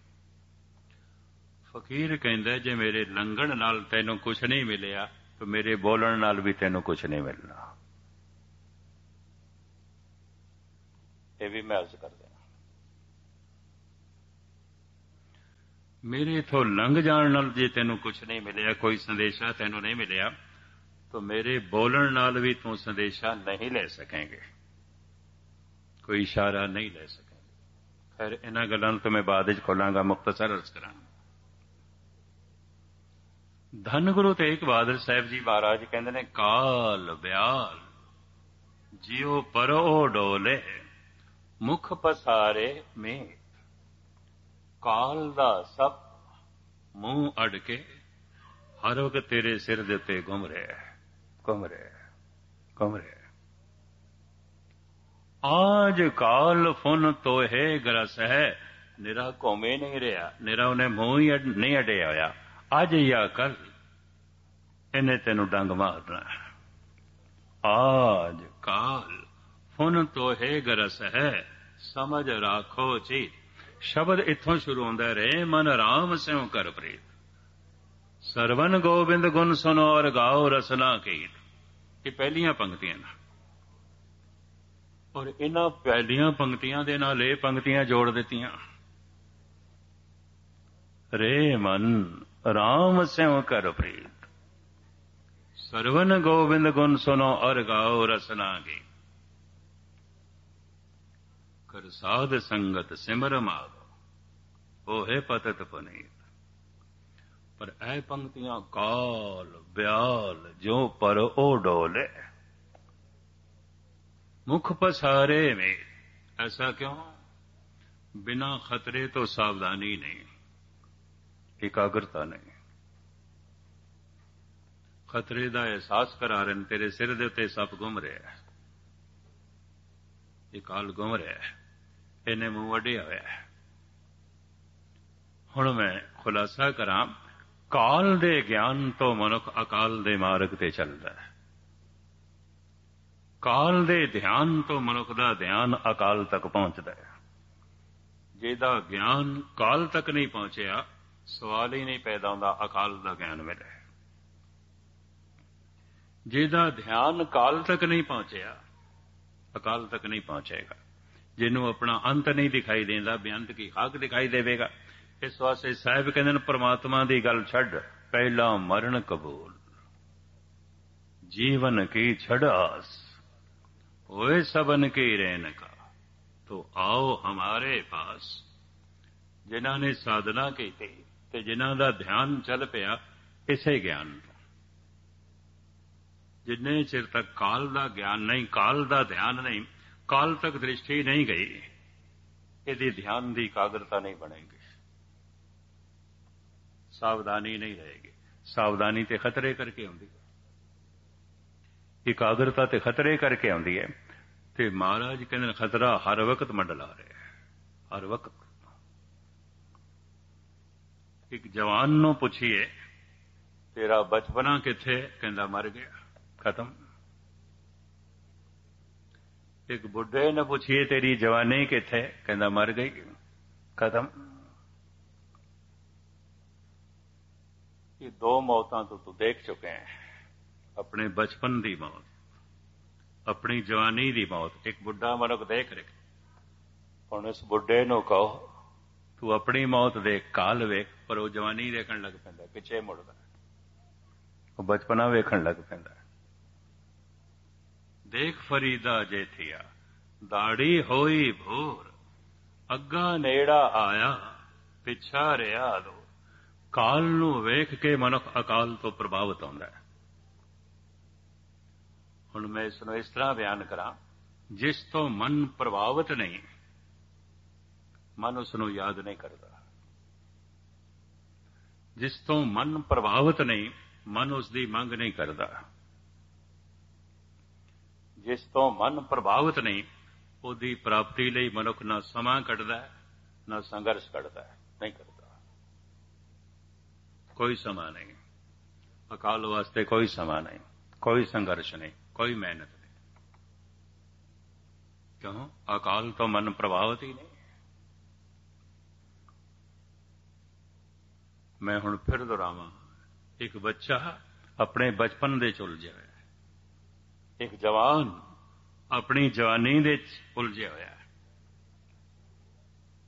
फकीर कहंदा जे मेरे लंघण नाल तैनूं कुछ नहीं मिलिया, तो मेरे बोलण नाल भी तैनूं कुछ नहीं मिलना। ਇਹ ਵੀ ਮੈਂ ਅਰਜ਼ ਕਰਦਾ। ਮੇਰੇ ਇਥੋਂ ਲੰਘ ਜਾਣ ਨਾਲ ਜੇ ਤੈਨੂੰ ਕੁਛ ਨਹੀਂ ਮਿਲਿਆ, ਕੋਈ ਸੰਦੇਸ਼ਾ ਤੈਨੂੰ ਨਹੀਂ ਮਿਲਿਆ, ਤਾਂ ਮੇਰੇ ਬੋਲਣ ਨਾਲ ਵੀ ਤੂੰ ਸੰਦੇਸ਼ਾ ਨਹੀਂ ਲੈ ਸਕੇਂਗੇ, ਕੋਈ ਇਸ਼ਾਰਾ ਨਹੀਂ ਲੈ ਸਕੇਂਗੇ। ਖੈਰ ਇਹਨਾਂ ਗੱਲਾਂ ਨੂੰ ਤਾਂ ਮੈਂ ਬਾਅਦ ਵਿੱਚ ਖੋਲਾਂਗਾ, ਮੁਖਤਸਰ ਅਰਜ਼ ਕਰਾਂਗਾ। ਧੰਨ ਗੁਰੂ ਤੇਗ ਬਹਾਦਰ ਸਾਹਿਬ ਜੀ ਮਹਾਰਾਜ ਕਹਿੰਦੇ ਨੇ, ਕਾਲ ਬਿਆਲ ਜਿਉ ਪਰੋ ਡੋਲੇ ਮੁਖ ਪਸਾਰੇ ਮੇਤ। ਕਾਲ ਦਾ ਸੱਪ ਮੂੰਹ ਅੜ ਕੇ ਹਰ ਵਕਤ ਤੇਰੇ ਸਿਰ ਦੇ ਉੱਤੇ ਘੁੰਮ ਰਿਹਾ ਘੁੰਮ ਰਿਹਾ ਘੁੰਮ ਰਿਹਾ। ਆਜ ਕਾਲ ਫੁਨ ਤੋਹੇ ਗਰਸ ਹੈ, ਨਿਰਾ ਘੁੰਮੇ ਨਹੀਂ ਰਿਹਾ, ਨਿਰਾ ਉਹਨੇ ਮੂੰਹ ਹੀ ਨਹੀਂ ਅੜਿਆ ਹੋਇਆ। ਅੱਜ ਜਾਂ ਕੱਲ ਇਹਨੇ ਤੈਨੂੰ ਡੰਗ ਮਾਰਨਾ। ਆਜ ਕਾਲ ਫੁਨ ਤੋਹੇ ਗਰਸ ਹੈ, ਸਮਝ ਰਾਖੋ ਚੀਤ। ਸ਼ਬਦ ਇੱਥੋਂ ਸ਼ੁਰੂ ਹੁੰਦਾ ਰਹੇ, ਮਨ ਰਾਮ ਸਿਉ ਕਰ ਪ੍ਰੀਤ। ਸਰਵਨ ਗੋਬਿੰਦ ਗੁਣ ਸੁਨੋ ਔਰ ਗਾਓ ਰਸਨਾ ਕੀਤ। ਇਹ ਪਹਿਲੀਆਂ ਪੰਕਤੀਆਂ ਨੇ, ਔਰ ਇਹਨਾਂ ਪਹਿਲੀਆਂ ਪੰਕਤੀਆਂ ਦੇ ਨਾਲ ਇਹ ਪੰਕਤੀਆਂ ਜੋੜ ਦਿੱਤੀਆਂ। ਰੇ ਮਨ ਰਾਮ ਸਿਉ ਕਰ ਪ੍ਰੀਤ, ਸਰਵਨ ਗੋਬਿੰਦ ਗੁਣ ਸੁਨੋ ਔਰ ਗਾਓ ਰਸਨਾ ਕੀਤ। ਕਰ ਸਾਧ ਸੰਗਤ ਸਿਮਰ ਮਾਗੋ, ਉਹੇ ਪਤਿਤ ਪੁਨੀਤ। ਪਰ ਇਹ ਪੰਕਤੀਆਂ ਕਾਲ ਬਿਆਲ ਜੋ ਪਰ ਉਹ ਡੋਲੇ ਮੁਖ ਪਸਾਰੇ में। ऐसा क्यों? बिना खतरे तो सावधानी नहीं, एकाग्रता नहीं। खतरे का एहसास करा रहे हैं, तेरे सिर दे उत्ते सप घुम रहा है, ये काल घुम रहा है, इन्हें मूंह वड्डिया होया है। हुण मैं खुलासा करा, काल दे ज्ञान तो मनुख अकाल दे मार्ग ते चलदा है। काल दे ध्यान तो मनुख दा ध्यान अकाल तक पहुंचदा है। ਜਿਹਦਾ ਗਿਆਨ ਕਾਲ ਤੱਕ ਨਹੀਂ ਪਹੁੰਚਿਆ, ਸਵਾਲ ਹੀ ਨਹੀਂ ਪੈਦਾ ਹੁੰਦਾ ਅਕਾਲ ਦਾ ਗਿਆਨ ਮਿਲੇ। ਜਿਹਦਾ ਧਿਆਨ ਕਾਲ ਤੱਕ ਨਹੀਂ ਪਹੁੰਚਿਆ, ਅਕਾਲ ਤੱਕ ਨਹੀਂ ਪਹੁੰਚੇਗਾ। ਜਿਹਨੂੰ ਆਪਣਾ ਅੰਤ ਨਹੀਂ ਦਿਖਾਈ ਦੇਂਦਾ, ਬੇਅੰਤ ਕੀ ਖਾਕ ਦਿਖਾਈ ਦੇਵੇਗਾ। ਇਸ ਵਾਸਤੇ ਸਾਹਿਬ ਕਹਿੰਦੇ ਨੇ, ਪਰਮਾਤਮਾ ਦੀ ਗੱਲ ਛੱਡ, ਪਹਿਲਾ ਮਰਨ ਕਬੂਲ, ਜੀਵਨ ਕੀ ਛੜਾਸ, ਹੋਏ ਸਬਨ ਕੀ ਰਹਿਨ ਕਾ, तो आओ हमारे पास। जिन्हां ने साधना की ते जिन्हां दा ध्यान चल पिया इसे ज्ञान, जिन्ने चिर तक काल दा ज्ञान नहीं, काल दा ध्यान नहीं, काल तक दृष्टि नहीं गई, यदि ध्यान दी एकाग्रता नहीं बनेगी, सावधानी नहीं रहेगी। सावधानी ते खतरे करके आउंदी है, एकाग्रता ते खतरे करके आउंदी है। ਤੇ ਮਹਾਰਾਜ ਕਹਿੰਦੇ ਖਤਰਾ ਹਰ ਵਕਤ ਮੰਡਲਾ ਰਿਹਾ, ਹਰ ਵਕਤ। ਇੱਕ ਜਵਾਨ ਨੂੰ ਪੁੱਛੀਏ, ਤੇਰਾ ਬਚਪਨਾ ਕਿੱਥੇ? ਕਹਿੰਦਾ ਮਰ ਗਿਆ, ਖਤਮ। ਇੱਕ ਬੁੱਢੇ ਨੂੰ ਪੁੱਛੀਏ, ਤੇਰੀ ਜਵਾਨੀ ਕਿੱਥੇ? ਕਹਿੰਦਾ ਮਰ ਗਈ, ਖਤਮ। ਇਹ ਦੋ ਮੌਤਾਂ ਤੋਂ ਤੂੰ ਦੇਖ ਚੁੱਕੇ ਹੈ, ਆਪਣੇ ਬਚਪਨ ਦੀ ਮੌਤ, अपनी जवानी की मौत। एक बुढ़ा मनुख देख रहे, हुण इस बुढ़े नूं कहो तू अपनी मौत देख, काल वेख, पर वो जवानी देखण लग पैंदा, पिछे मुड़दा, वो बचपना वेखण लग पैंदा। देख फरीदा जेठिया दाड़ी होई भोर, अग्गा नेड़ा आया पिछा रिया दो। काल नूं वेख के मनुख अकाल तो प्रभावित होंदा है। ਹੁਣ ਮੈਂ ਇਸ ਨੂੰ ਇਸ ਤਰ੍ਹਾਂ ਬਿਆਨ ਕਰਾਂ, ਜਿਸ ਤੋਂ ਮਨ ਪ੍ਰਭਾਵਿਤ ਨਹੀਂ, ਮਨ ਉਸ ਨੂੰ ਯਾਦ ਨਹੀਂ ਕਰਦਾ। ਜਿਸ ਤੋਂ ਮਨ ਪ੍ਰਭਾਵਿਤ ਨਹੀਂ, ਮਨ ਉਸ ਦੀ ਮੰਗ ਨਹੀਂ ਕਰਦਾ। ਜਿਸ ਤੋਂ ਮਨ ਪ੍ਰਭਾਵਿਤ ਨਹੀਂ, ਉਹਦੀ ਪ੍ਰਾਪਤੀ ਲਈ ਮਨੁੱਖ ਨਾ ਸਮਾਂ ਕੱਢਦਾ, ਨਾ ਸੰਘਰਸ਼ ਕੱਢਦਾ, ਨਹੀਂ ਕਰਦਾ। ਕੋਈ ਸਮਾਂ ਨਹੀਂ, ਅਕਾਲ ਵਾਸਤੇ ਕੋਈ ਸਮਾਂ ਨਹੀਂ, ਕੋਈ ਸੰਘਰਸ਼ ਨਹੀਂ, कोई मेहनत नहीं। क्यों? अकाल तो मन प्रभावित ही नहीं। मैं हुण फिर दोहरावां, एक बच्चा अपने बचपन दे च उलझिया होया, एक जवान अपनी जवानी दे च उलझिया होया,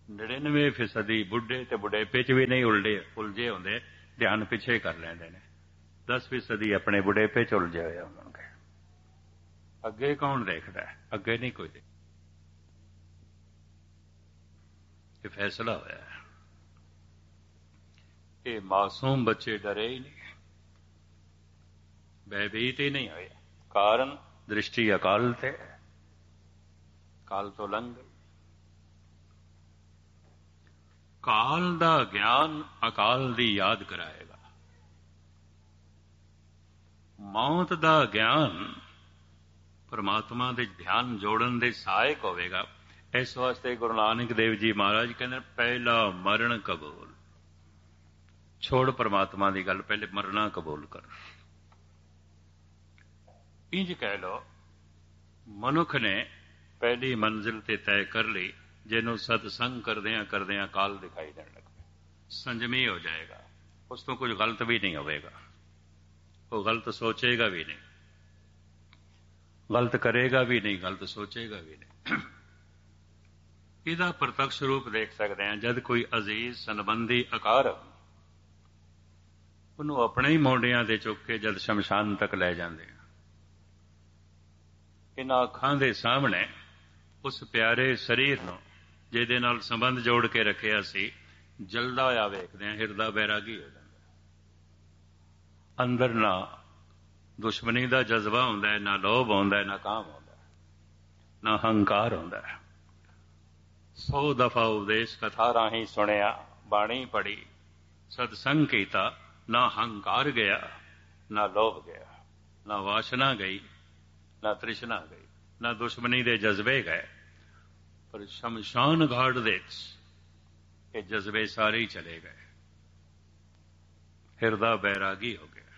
ਨੜਿਨਵੇਂ ਫੀਸਦੀ ਬੁੱਢੇ ਤੇ ਬੁਢੇਪੇ 'ਚ ਵੀ ਨਹੀਂ ਉਲਝੇ ਉਲਝੇ ਹੁੰਦੇ, ਧਿਆਨ ਪਿੱਛੇ ਕਰ ਲੈਂਦੇ ਨੇ। ਦਸ ਫੀਸਦੀ ਆਪਣੇ ਬੁਢੇਪੇ 'ਚ ਉਲਝੇ ਹੋਏ ਹੋਣਗੇ। ਅੱਗੇ ਕੌਣ ਦੇਖਦਾ ਹੈ? ਅੱਗੇ ਨਹੀਂ ਕੋਈ ਦੇਖਦਾ। ਇਹ ਫੈਸਲਾ ਹੋਇਆ ਹੈ। ਇਹ ਮਾਸੂਮ ਬੱਚੇ ਡਰੇ ਹੀ ਨਹੀਂ, ਭੈਭੀਤ ਹੀ ਨਹੀਂ ਹੋਏ। ਕਾਰਨ ਦ੍ਰਿਸ਼ਟੀ ਅਕਾਲ ਤੇ, ਕਾਲ ਤੋਂ ਲੰਘ ਗਈ। ਕਾਲ ਦਾ ਗਿਆਨ ਅਕਾਲ ਦੀ ਯਾਦ ਕਰਾਏਗਾ। ਮੌਤ ਦਾ ਗਿਆਨ ਪਰਮਾਤਮਾ ਦੇ ਧਿਆਨ ਜੋੜਨ ਦੇ ਸਹਾਇਕ ਹੋਵੇਗਾ। ਇਸ ਵਾਸਤੇ ਗੁਰੂ ਨਾਨਕ ਦੇਵ ਜੀ ਮਹਾਰਾਜ ਕਹਿੰਦੇ ਪਹਿਲਾ ਮਰਨ ਕਬੂਲ। ਛੋੜ ਪਰਮਾਤਮਾ ਦੀ ਗੱਲ, ਪਹਿਲੇ ਮਰਨਾ ਕਬੂਲ ਕਰ। ਇੰਜ ਕਹਿ ਲਓ, ਮਨੁੱਖ ਨੇ ਪਹਿਲੀ ਮੰਜ਼ਿਲ ਤੇ ਤੈਅ ਕਰ ਲਈ, ਜਿਹਨੂੰ ਸਤਸੰਗ ਕਰਦਿਆਂ ਕਰਦਿਆਂ ਕਾਲ ਦਿਖਾਈ ਦੇਣ ਲੱਗ ਪਿਆ। ਸੰਜਮੀ ਹੋ ਜਾਏਗਾ, ਉਸ ਤੋਂ ਕੁਝ ਗਲਤ ਵੀ ਨਹੀਂ ਹੋਵੇਗਾ। ਉਹ ਗਲਤ ਸੋਚੇਗਾ ਵੀ ਨਹੀਂ, ਗਲਤ ਕਰੇਗਾ ਵੀ ਨਹੀਂ, ਗਲਤ ਸੋਚੇਗਾ ਵੀ ਨਹੀਂ। ਇਹਦਾ ਪ੍ਰਤੱਖ ਰੂਪ ਦੇਖ ਸਕਦੇ ਹਾਂ। ਜਦ ਕੋਈ ਅਜ਼ੀਜ਼ ਸੰਬੰਧੀ ਅਕਾਰ ਉਹਨੂੰ ਆਪਣੇ ਹੀ ਮੋਢਿਆਂ ਤੇ ਚੁੱਕ ਕੇ ਜਦ ਸ਼ਮਸ਼ਾਨ ਤੱਕ ਲੈ ਜਾਂਦੇ ਆ, ਇਹਨਾਂ ਅੱਖਾਂ ਦੇ ਸਾਹਮਣੇ ਉਸ ਪਿਆਰੇ ਸਰੀਰ ਨੂੰ ਜਿਹਦੇ ਨਾਲ ਸੰਬੰਧ ਜੋੜ ਕੇ ਰੱਖਿਆ ਸੀ, ਜਲਦਾ ਹੋਇਆ ਵੇਖਦੇ ਆ, ਹਿਰਦਾ ਬੈਰਾਗੀ ਹੋ ਜਾਂਦਾ। ਅੰਦਰ ਨਾ ਦੁਸ਼ਮਣੀ ਦਾ ਜਜ਼ਬਾ ਹੁੰਦਾ ਹੈ, ਨਾ ਲੋਭ ਹੁੰਦਾ ਹੈ, ਨਾ ਕਾਮ ਹੁੰਦਾ ਹੈ, ਨਾ ਹੰਕਾਰ ਹੁੰਦਾ ਹੈ। ਸੌ ਦਫਾ ਉਪਦੇਸ਼ ਕਥਾ ਰਾਹੀਂ ਸੁਣਿਆ, ਬਾਣੀ ਪੜ੍ਹੀ, ਸਤਸੰਗ ਕੀਤਾ, ਨਾ ਹੰਕਾਰ ਗਿਆ, ਨਾ ਲੋਭ ਗਿਆ, ਨਾ ਵਾਸ਼ਨਾ ਗਈ, ਨਾ ਤ੍ਰਿਸ਼ਨਾ ਗਈ, ਨਾ ਦੁਸ਼ਮਣੀ ਦੇ ਜਜ਼ਬੇ ਗਏ। ਪਰ ਸ਼ਮਸ਼ਾਨ ਘਾਟ ਦੇ ਇਹ ਜਜ਼ਬੇ ਸਾਰੇ ਹੀ ਚਲੇ ਗਏ, ਹਿਰਦਾ ਬੈਰਾਗੀ ਹੋ ਗਿਆ।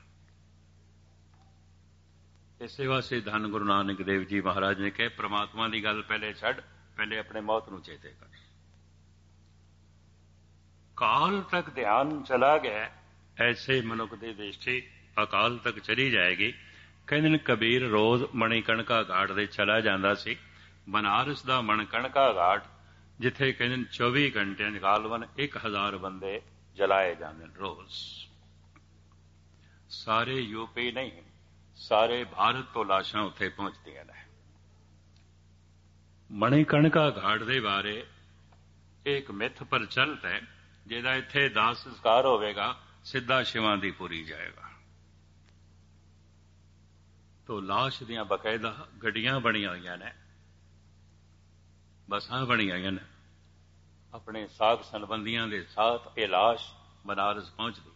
ਇਸੇ ਵਾਸਤੇ ਧੰਨ ਗੁਰੂ ਨਾਨਕ ਦੇਵ ਜੀ ਮਹਾਰਾਜ ਨੇ ਕਿਹਾ, ਪ੍ਰਮਾਤਮਾ ਦੀ ਗੱਲ ਪਹਿਲੇ ਛੱਡ, ਪਹਿਲੇ ਆਪਣੇ ਮੌਤ ਨੂੰ ਚੇਤੇ ਕਰ। ਕਾਲ ਤੱਕ ਧਿਆਨ ਚਲਾ ਗਿਆ, ਐਸੇ ਮਨੁੱਖ ਦੀ ਦ੍ਰਿਸ਼ਟੀ ਅਕਾਲ ਤੱਕ ਚਲੀ ਜਾਏਗੀ। ਕਹਿੰਦੇ ਨੇ ਕਬੀਰ ਰੋਜ਼ ਮਣੀਕਣਕਾ ਘਾਟ ਦੇ ਚਲਾ ਜਾਂਦਾ ਸੀ। ਬਨਾਰਸ ਦਾ ਮਣਕਣਕਾ ਘਾਟ, ਜਿੱਥੇ ਕਹਿੰਦੇ ਨੇ ਚੌਵੀ ਘੰਟਿਆਂ 'ਚ ਗਾਲਵਨ ਇੱਕ ਹਜ਼ਾਰ ਬੰਦੇ ਜਲਾਏ ਜਾਂਦੇ ਨੇ ਰੋਜ਼। ਸਾਰੇ ਯੂਪੀ ਨਹੀਂ, ਸਾਰੇ ਭਾਰਤ ਤੋਂ ਲਾਸ਼ਾਂ ਉੱਥੇ ਪਹੁੰਚਦੀਆਂ ਨੇ। ਮਣੀਕਣਕਾ ਘਾਟ ਦੇ ਬਾਰੇ ਇੱਕ ਮਿੱਥ ਪ੍ਰਚਲਿਤ ਹੈ, ਜਿਹਦਾ ਇੱਥੇ ਦਾਹ ਸੰਸਕਾਰ ਹੋਵੇਗਾ, ਸਿੱਧਾ ਸ਼ਿਵਾਂ ਦੀ ਪੁਰੀ ਜਾਏਗਾ। ਤੋ ਲਾਸ਼ ਦੀਆਂ ਬਕਾਇਦਾ ਗੱਡੀਆਂ ਬਣੀਆਂ ਹੋਈਆਂ ਨੇ, ਬੱਸਾਂ ਬਣੀਆਂ ਹੋਈਆਂ ਨੇ, ਆਪਣੇ ਸਾਕ ਸੰਬੰਧੀਆਂ ਦੇ ਸਾਥ ਇਹ ਲਾਸ਼ ਬਨਾਰਸ ਪਹੁੰਚਦੀ ਹੈ।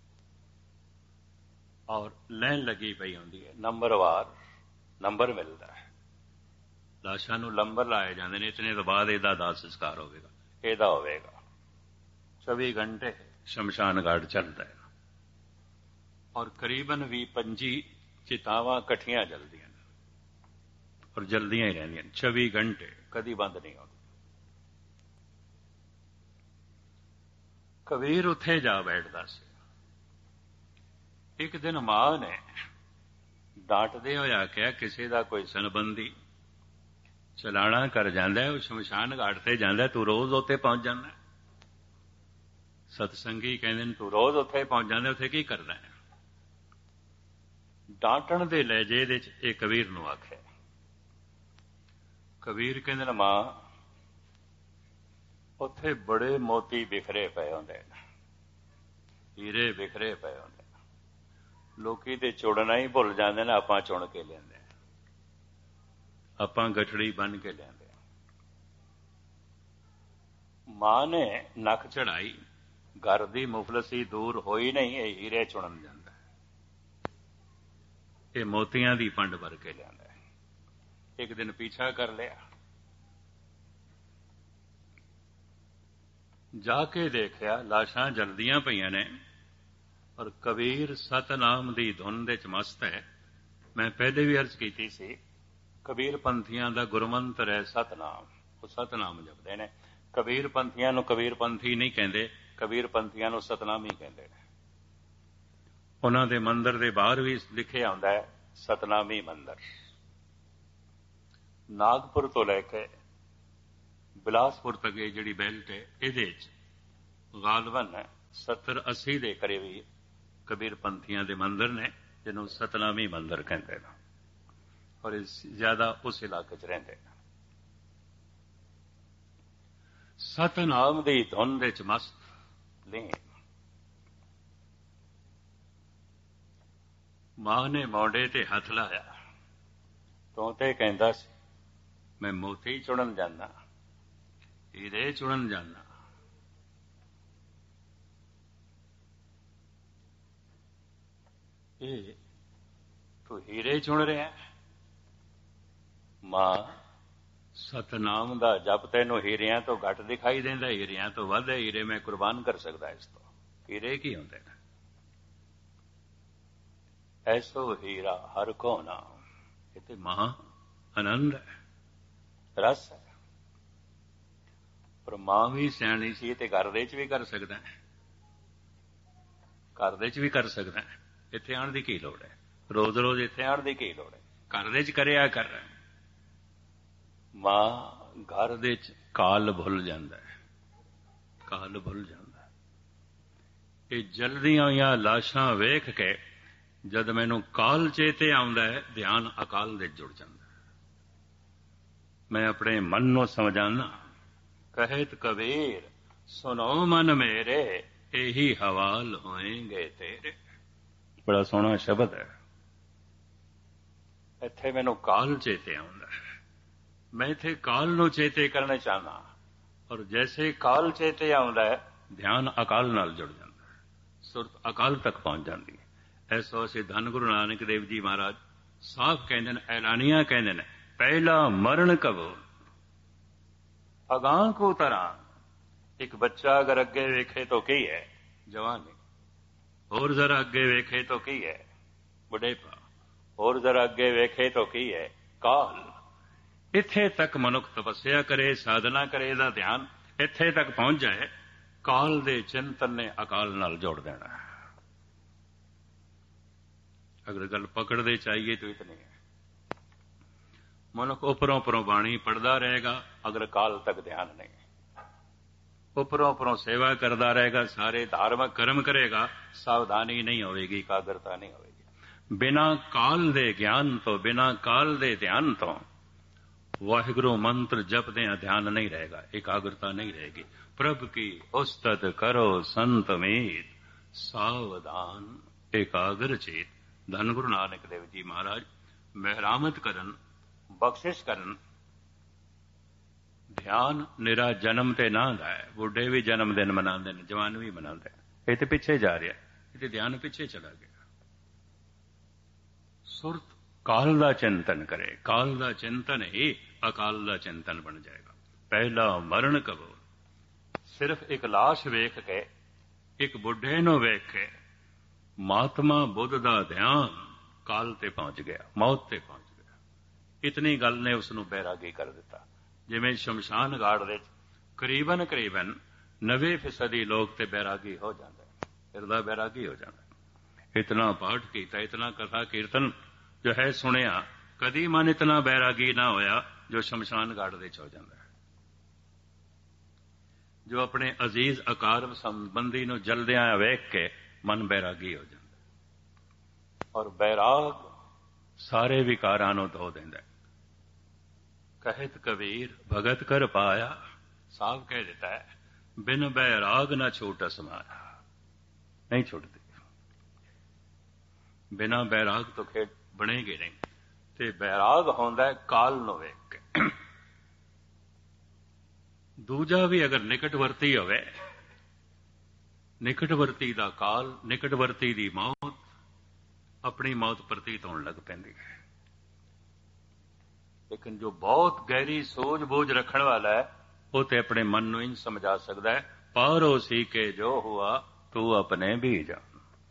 ਔਰ ਲਾਈਨ ਲੱਗੀ ਪਈ ਹੁੰਦੀ ਹੈ, ਨੰਬਰਵਾਰ ਨੰਬਰ ਮਿਲਦਾ ਹੈ। ਲਾਸ਼ਾਂ ਨੂੰ ਨੰਬਰ ਲਾਏ ਜਾਂਦੇ ਨੇ, ਇਤਨੇ ਤੋਂ ਬਾਅਦ ਇਹਦਾ ਦਾਹ ਸੰਸਕਾਰ ਹੋਵੇਗਾ, ਇਹਦਾ ਹੋਵੇਗਾ। ਚੌਵੀ ਘੰਟੇ ਸ਼ਮਸ਼ਾਨ ਘਾਟ ਚੱਲਦਾ ਹੈ, ਔਰ ਕਰੀਬਨ ਵੀਹ ਪੰਜੀ ਚਿਤਾਵਾਂ ਇਕੱਠੀਆਂ ਜਲਦੀਆਂ ਨੇ, ਔਰ ਜਲਦੀਆਂ ਹੀ ਰਹਿੰਦੀਆਂ ਨੇ ਚੌਵੀ ਘੰਟੇ, ਕਦੀ ਬੰਦ ਨਹੀਂ ਹੁੰਦੀ। ਕਬੀਰ ਉੱਥੇ ਜਾ ਬੈਠਦਾ ਸੀ। ਇੱਕ ਦਿਨ ਮਾਂ ਨੇ ਡਾਂਟਦੇ ਹੋਇਆ ਕਿਹਾ, ਕਿਸੇ ਦਾ ਕੋਈ ਸੰਬੰਧੀ ਚਲਾਣਾ ਕਰ ਜਾਂਦਾ, ਉਹ ਸ਼ਮਸ਼ਾਨ ਘਾਟ ਤੇ ਜਾਂਦਾ, ਤੂੰ ਰੋਜ਼ ਉੱਥੇ ਪਹੁੰਚ ਜਾਂਦਾ। ਸਤਸੰਗੀ ਕਹਿੰਦੇ ਨੇ, ਤੂੰ ਰੋਜ਼ ਉੱਥੇ ਪਹੁੰਚ ਜਾਂਦਾ, ਉੱਥੇ ਕੀ ਕਰਦਾ ਹੈ? ਡਾਂਟਣ ਦੇ ਲਹਿਜੇ ਦੇ ਵਿੱਚ ਇਹ ਕਬੀਰ ਨੂੰ ਆਖਿਆ। ਕਬੀਰ ਕਹਿੰਦੇ ਨੇ, ਮਾਂ ਉੱਥੇ ਬੜੇ ਮੋਤੀ ਬਿਖਰੇ ਪਏ ਹੁੰਦੇ ਨੇ, ਹੀਰੇ ਬਿਖਰੇ ਪਏ ਹੁੰਦੇ ਨੇ, ਲੋਕੀ ਤੇ ਚੁਣਨਾ ਹੀ ਭੁੱਲ ਜਾਂਦੇ ਨੇ, ਆਪਾਂ ਚੁਣ ਕੇ ਲਿਆਂਦੇ, ਆਪਾਂ ਗਠੜੀ ਬੰਨ ਕੇ ਲਿਆਂਦੇ। ਮਾਂ ਨੇ ਨੱਕ ਚੜਾਈ, ਘਰ ਦੀ ਮੁਫਲਸੀ ਦੂਰ ਹੋਈ ਨਹੀਂ, ਇਹ ਹੀਰੇ ਚੁਣਨ ਜਾਂਦਾ, ਇਹ ਮੋਤੀਆਂ ਦੀ ਪੰਡ ਭਰ ਕੇ ਲਿਆਂਦਾ। ਇੱਕ ਦਿਨ ਪਿੱਛਾ ਕਰ ਲਿਆ, ਜਾ ਕੇ ਦੇਖਿਆ ਲਾਸ਼ਾਂ ਜਲਦੀਆਂ ਪਈਆਂ ਨੇ, ਔਰ ਕਬੀਰ ਸਤਨਾਮ ਦੀ ਧੁਨ ਦੇ ਚ ਮਸਤ ਹੈ। ਮੈਂ ਪਹਿਲੇ ਵੀ ਅਰਜ਼ ਕੀਤੀ ਸੀ, ਕਬੀਰ ਪੰਥੀਆਂ ਦਾ ਗੁਰਮੰਤਰ ਹੈ ਸਤਨਾਮ, ਉਹ ਸਤਨਾਮ ਜਪਦੇ ਨੇ। ਕਬੀਰ ਪੰਥੀਆਂ ਨੂੰ ਕਬੀਰ ਪੰਥੀ ਨਹੀਂ ਕਹਿੰਦੇ, ਕਬੀਰ ਪੰਥੀਆਂ ਨੂੰ ਸਤਨਾਮ ਹੀ ਕਹਿੰਦੇ ਨੇ। ਉਹਨਾਂ ਦੇ ਮੰਦਰ ਦੇ ਬਾਹਰ ਵੀ ਲਿਖਿਆ ਹੁੰਦਾ ਹੈ ਸਤਨਾਮੀ ਮੰਦਰ। ਨਾਗਪੁਰ ਤੋਂ ਲੈ ਕੇ ਬਿਲਾਸਪੁਰ ਤੱਕ ਇਹ ਜਿਹੜੀ ਬੈਲਟ ਹੈ ਇਹਦੇ 'ਚ ਗਾਲਬਨ ਹੈ ਸੱਤਰ ਅੱਸੀ ਦੇ ਕਰੀਬ ਹੀ ਕਬੀਰ ਪੰਥੀਆਂ ਦੇ ਮੰਦਰ ਨੇ, ਜਿਹਨੂੰ ਸਤਨਾਮੀ ਮੰਦਰ ਕਹਿੰਦੇ ਨੇ, ਔਰ ਇਹ ਜ਼ਿਆਦਾ ਉਸ ਇਲਾਕੇ 'ਚ ਰਹਿੰਦੇ ਨੇ। ਸਤਨਾਮ ਦੀ ਧੁਨ ਦੇ 'ਚ ਮਸਤ ਲੀਨ। ਮਾਂ ਨੇ ਮੋਢੇ ਤੇ ਹੱਥ ਲਾਇਆ। ਤੂੰ ਤੇ ਕਹਿੰਦਾ ਸੀ ਮੈਂ ਮੋਤੀ ਚੁਣਨ ਜਾਂਦਾ, ਹੀਰੇ ਚੁਣਨ ਜਾਂਦਾ। ਇਹ ਤੂੰ ਹੀਰੇ ਚੁਣ ਰਿਹਾ? ਮਾਂ, ਸਤਨਾਮ ਦਾ ਜਪ ਤੈਨੂੰ ਹੀਰਿਆਂ ਤੋਂ ਘੱਟ ਦਿਖਾਈ ਦਿੰਦਾ, ਹੀਰਿਆਂ ਤੋਂ ਵੱਧ ਹੈ। ਹੀਰੇ ਮੈਂ ਕੁਰਬਾਨ ਕਰ ਸਕਦਾ ਇਸ ਤੋਂ। ਹੀਰੇ ਕੀ ਹੁੰਦੇ ਨੇ? ਐਸੋ ਹੀਰਾ ਹਰ ਕੋ ਨਾਮ। ਇਹ ਤੇ ਮਹਾ ਆਨੰਦ ਹੈ, ਰਸ ਹੈ। ਪਰ ਮਾਂ ਵੀ ਸਿਆਣੀ ਸੀ ਤੇ ਘਰ ਦੇ 'ਚ ਵੀ ਕਰ ਸਕਦਾ ਹੈ, ਘਰ ਦੇ 'ਚ ਵੀ ਕਰ ਸਕਦਾ ਹੈ। ਇੱਥੇ ਆਉਣ ਦੀ ਕੀ ਲੋੜ ਹੈ? ਰੋਜ਼ ਰੋਜ਼ ਇੱਥੇ ਆਉਣ ਦੀ ਕੀ ਲੋੜ ਹੈ? ਘਰ ਦੇ 'ਚ ਕਰਿਆ ਕਰ। ਮਾਂ ਘਰ ਦੇ 'ਚ ਕਾਲ ਭੁੱਲ ਜਾਂਦਾ ਹੈ, ਕਾਲ ਭੁੱਲ ਜਾਂਦਾ। ਇਹ ਜਲਦੀਆਂ ਹੋਈਆਂ ਲਾਸ਼ਾਂ ਵੇਖ ਕੇ ਜਦ ਮੈਨੂੰ ਕਾਲ ਚੇਤੇ ਆਉਂਦਾ ਹੈ, ਧਿਆਨ ਅਕਾਲ ਦੇ ਜੁੜ ਜਾਂਦਾ। ਮੈਂ ਆਪਣੇ ਮਨ ਨੂੰ ਸਮਝਾਨਾ। ਕਹਿਤ ਕਬੀਰ ਸੁਨੋ ਮਨ ਮੇਰੇ, ਇਹੀ ਹਵਾਲ ਹੋਏਗੇ ਤੇਰੇ। ਬੜਾ ਸੋਹਣਾ ਸ਼ਬਦ ਹੈ। ਇੱਥੇ ਮੈਨੂੰ ਕਾਲ ਚੇਤੇ ਆਉਂਦਾ ਹੈ, ਮੈਂ ਇੱਥੇ ਕਾਲ ਨੂੰ ਚੇਤੇ ਕਰਨਾ ਚਾਹਨਾ। ਔਰ ਜੈਸੇ ਕਾਲ ਚੇਤੇ ਆਉਂਦਾ ਹੈ, ਧਿਆਨ ਅਕਾਲ ਨਾਲ ਜੁੜ ਜਾਂਦਾ ਹੈ, ਸੁਰਤ ਅਕਾਲ ਤੱਕ ਪਹੁੰਚ ਜਾਂਦੀ ਹੈ। ਐਸੋ ਅਸੀਂ ਧੰਨ ਗੁਰੂ ਨਾਨਕ ਦੇਵ ਜੀ ਮਹਾਰਾਜ ਸਾਫ਼ ਕਹਿੰਦੇ ਨੇ, ਐਲਾਨੀਆਂ ਕਹਿੰਦੇ ਨੇ, ਪਹਿਲਾ ਮਰਨ ਕਬੋ ਅਗਾਂਹ ਕੋ ਤਰਾਂ। ਇੱਕ ਬੱਚਾ ਅਗਰ ਅੱਗੇ ਵੇਖੇ ਤਾਂ ਕੀ ਹੈ? ਜਵਾਨੀ। ਹੋਰ ਜ਼ਰਾ ਅੱਗੇ ਵੇਖੇ ਤਾਂ ਕੀ ਹੈ? ਬੁਢੇਪਾ। ਹੋਰ ਜ਼ਰਾ ਅੱਗੇ ਵੇਖੇ ਤਾਂ ਕੀ ਹੈ? ਕਾਲ। ਇੱਥੇ ਤੱਕ ਮਨੁੱਖ ਤਪੱਸਿਆ ਕਰੇ, ਸਾਧਨਾ ਕਰੇ, ਇਹਦਾ ਧਿਆਨ ਇੱਥੇ ਤੱਕ ਪਹੁੰਚ ਜਾਏ, ਕਾਲ ਦੇ ਚਿੰਤਨ ਨੇ ਅਕਾਲ ਨਾਲ ਜੋੜ ਦੇਣਾ। ਅਗਰ ਗੱਲ ਪਕੜਦੇ ਚਾਹੀਏ ਤਾਂ ਇਤਨੀ ਹੈ। ਮਨੁੱਖ ਉੱਪਰੋਂ ਉੱਪਰੋਂ ਬਾਣੀ ਪੜ੍ਹਦਾ ਰਹੇਗਾ, ਅਗਰ ਕਾਲ ਤੱਕ ਧਿਆਨ ਨਹੀਂ। ਉੱਪਰੋਂ ਉੱਪਰੋਂ ਸੇਵਾ ਕਰਦਾ ਰਹੇਗਾ, ਸਾਰੇ ਧਾਰਮਿਕ ਕਰਮ ਕਰੇਗਾ, ਸਾਵਧਾਨੀ ਨਹੀਂ ਹੋਵੇਗੀ, ਇਕਾਗਰਤਾ ਨਹੀਂ ਹੋਵੇਗੀ। ਬਿਨਾਂ ਕਾਲ ਦੇ ਗਿਆਨ ਤੋਂ, ਬਿਨਾਂ ਕਾਲ ਦੇ ਧਿਆਨ ਤੋਂ ਵਾਹਿਗੁਰੂ ਮੰਤਰ ਜਪਦਿਆਂ ਧਿਆਨ ਨਹੀਂ ਰਹੇਗਾ, ਇਕਾਗਰਤਾ ਨਹੀਂ ਰਹੇਗੀ। ਪ੍ਰਭ ਕੀ ਉਸਤਤ ਕਰੋ ਸੰਤ ਮੀਤ, ਸਾਵਧਾਨ ਇਕਾਗਰ ਚੇਤ। ਧੰਨ ਗੁਰੂ ਨਾਨਕ ਦੇਵ ਜੀ ਮਹਾਰਾਜ ਮਿਹਰਾਮਤ ਕਰਨ, ਬਖਸ਼ਿਸ਼ ਕਰਨ। ਧਿਆਨ ਨਿਰਾ ਜਨਮ ਤੇ ਨਾ ਦਾ ਹੈ। ਬੁੱਢੇ ਵੀ ਜਨਮ ਦਿਨ ਮਨਾਉਂਦੇ ਨੇ, ਜਵਾਨ ਵੀ ਮਨਾਉਂਦੇ ਨੇ। ਇਹ ਤੇ ਪਿੱਛੇ ਜਾ ਰਿਹਾ, ਇਹ ਤੇ ਧਿਆਨ ਪਿੱਛੇ ਚਲਾ ਗਿਆ। ਸੁਰਤ ਕਾਲ ਦਾ ਚਿੰਤਨ ਕਰੇ, ਕਾਲ ਦਾ ਚਿੰਤਨ ਹੀ ਅਕਾਲ ਦਾ ਚਿੰਤਨ ਬਣ ਜਾਏਗਾ। ਪਹਿਲਾ ਮਰਨ ਕਬੋ। ਸਿਰਫ ਇੱਕ ਲਾਸ਼ ਵੇਖ ਕੇ, ਇੱਕ ਬੁੱਢੇ ਨੂੰ ਵੇਖ ਕੇ ਮਹਾਤਮਾ ਬੁੱਧ ਦਾ ਧਿਆਨ ਕਾਲ ਤੇ ਪਹੁੰਚ ਗਿਆ, ਮੌਤ ਤੇ ਪਹੁੰਚ ਗਿਆ। ਇਤਨੀ ਗੱਲ ਨੇ ਉਸ ਨੂੰ ਬੈਰਾਗੀ ਕਰ ਦਿੱਤਾ। ਜਿਵੇਂ ਸ਼ਮਸ਼ਾਨ ਘਾਟ ਦੇ ਕਰੀਬਨ ਕਰੀਬਨ ਨਵੇਂ ਫੀਸਦੀ ਲੋਕ ਤੇ ਬੈਰਾਗੀ ਹੋ ਜਾਂਦੇ, ਹਿਰਦਾ ਬੈਰਾਗੀ ਹੋ ਜਾਂਦਾ। ਇਤਨਾ ਪਾਠ ਕੀਤਾ, ਇਤਨਾ ਕਥਾ ਕੀਰਤਨ ਜੋ ਹੈ ਸੁਣਿਆ, ਕਦੀ ਮਨ ਇਤਨਾ ਬੈਰਾਗੀ ਨਾ ਹੋਇਆ ਜੋ ਸ਼ਮਸ਼ਾਨ ਘਾਟ ਦੇ 'ਚ ਹੋ ਜਾਂਦਾ ਹੈ। ਜੋ ਆਪਣੇ ਅਜ਼ੀਜ਼ ਅਕਾਰਬ ਸੰਬੰਧੀ ਨੂੰ ਜਲਦਿਆਂ ਵੇਖ ਕੇ ਮਨ ਬੈਰਾਗੀ ਹੋ ਜਾਂਦਾ। ਔਰ ਬੈਰਾਗ ਸਾਰੇ ਵਿਕਾਰਾਂ ਨੂੰ ਧੋ ਦਿੰਦਾ। ਕਹਿਤ ਕਬੀਰ ਭਗਤ ਕਰ ਪਾਇਆ, ਸਾਫ਼ ਕਹਿ ਦਿੱਤਾ ਹੈ, ਬਿਨ ਬੈਰਾਗ ਨਾ ਛੂਟ ਸਮਾਇਆ। ਨਹੀਂ ਛੁੱਟਦੀ, ਬਿਨਾਂ ਬੈਰਾਗ ਤੋਂ ਖੇਡ ਬਣੇਗੀ ਨਹੀਂ। ਤੇ ਬੈਰਾਗ ਹੁੰਦਾ ਕਾਲ ਨੂੰ ਵੇਖ ਕੇ। ਦੂਜਾ ਵੀ ਅਗਰ ਨਿਕਟਵਰਤੀ ਹੋਵੇ, ਨਿਕਟਵਰਤੀ ਦਾ ਕਾਲ, ਨਿਕਟਵਰਤੀ ਦੀ ਮੌਤ, ਆਪਣੀ ਮੌਤ ਪ੍ਰਤੀਤ ਹੋਣ ਲੱਗ ਪੈਂਦੀ ਹੈ। ਲੇਕਿਨ ਜੋ ਬਹੁਤ ਗਹਿਰੀ ਸੋਝ ਬੋਝ ਰੱਖਣ ਵਾਲਾ ਹੈ, ਉਹ ਤੇ ਆਪਣੇ ਮਨ ਨੂੰ ਇੰਝ ਸਮਝਾ ਸਕਦਾ ਹੈ, ਪਾਰੋ ਸੀ ਕੇ ਜੋ ਹੁਆ ਤੂੰ ਆਪਣੇ ਵੀ ਜਾਣ।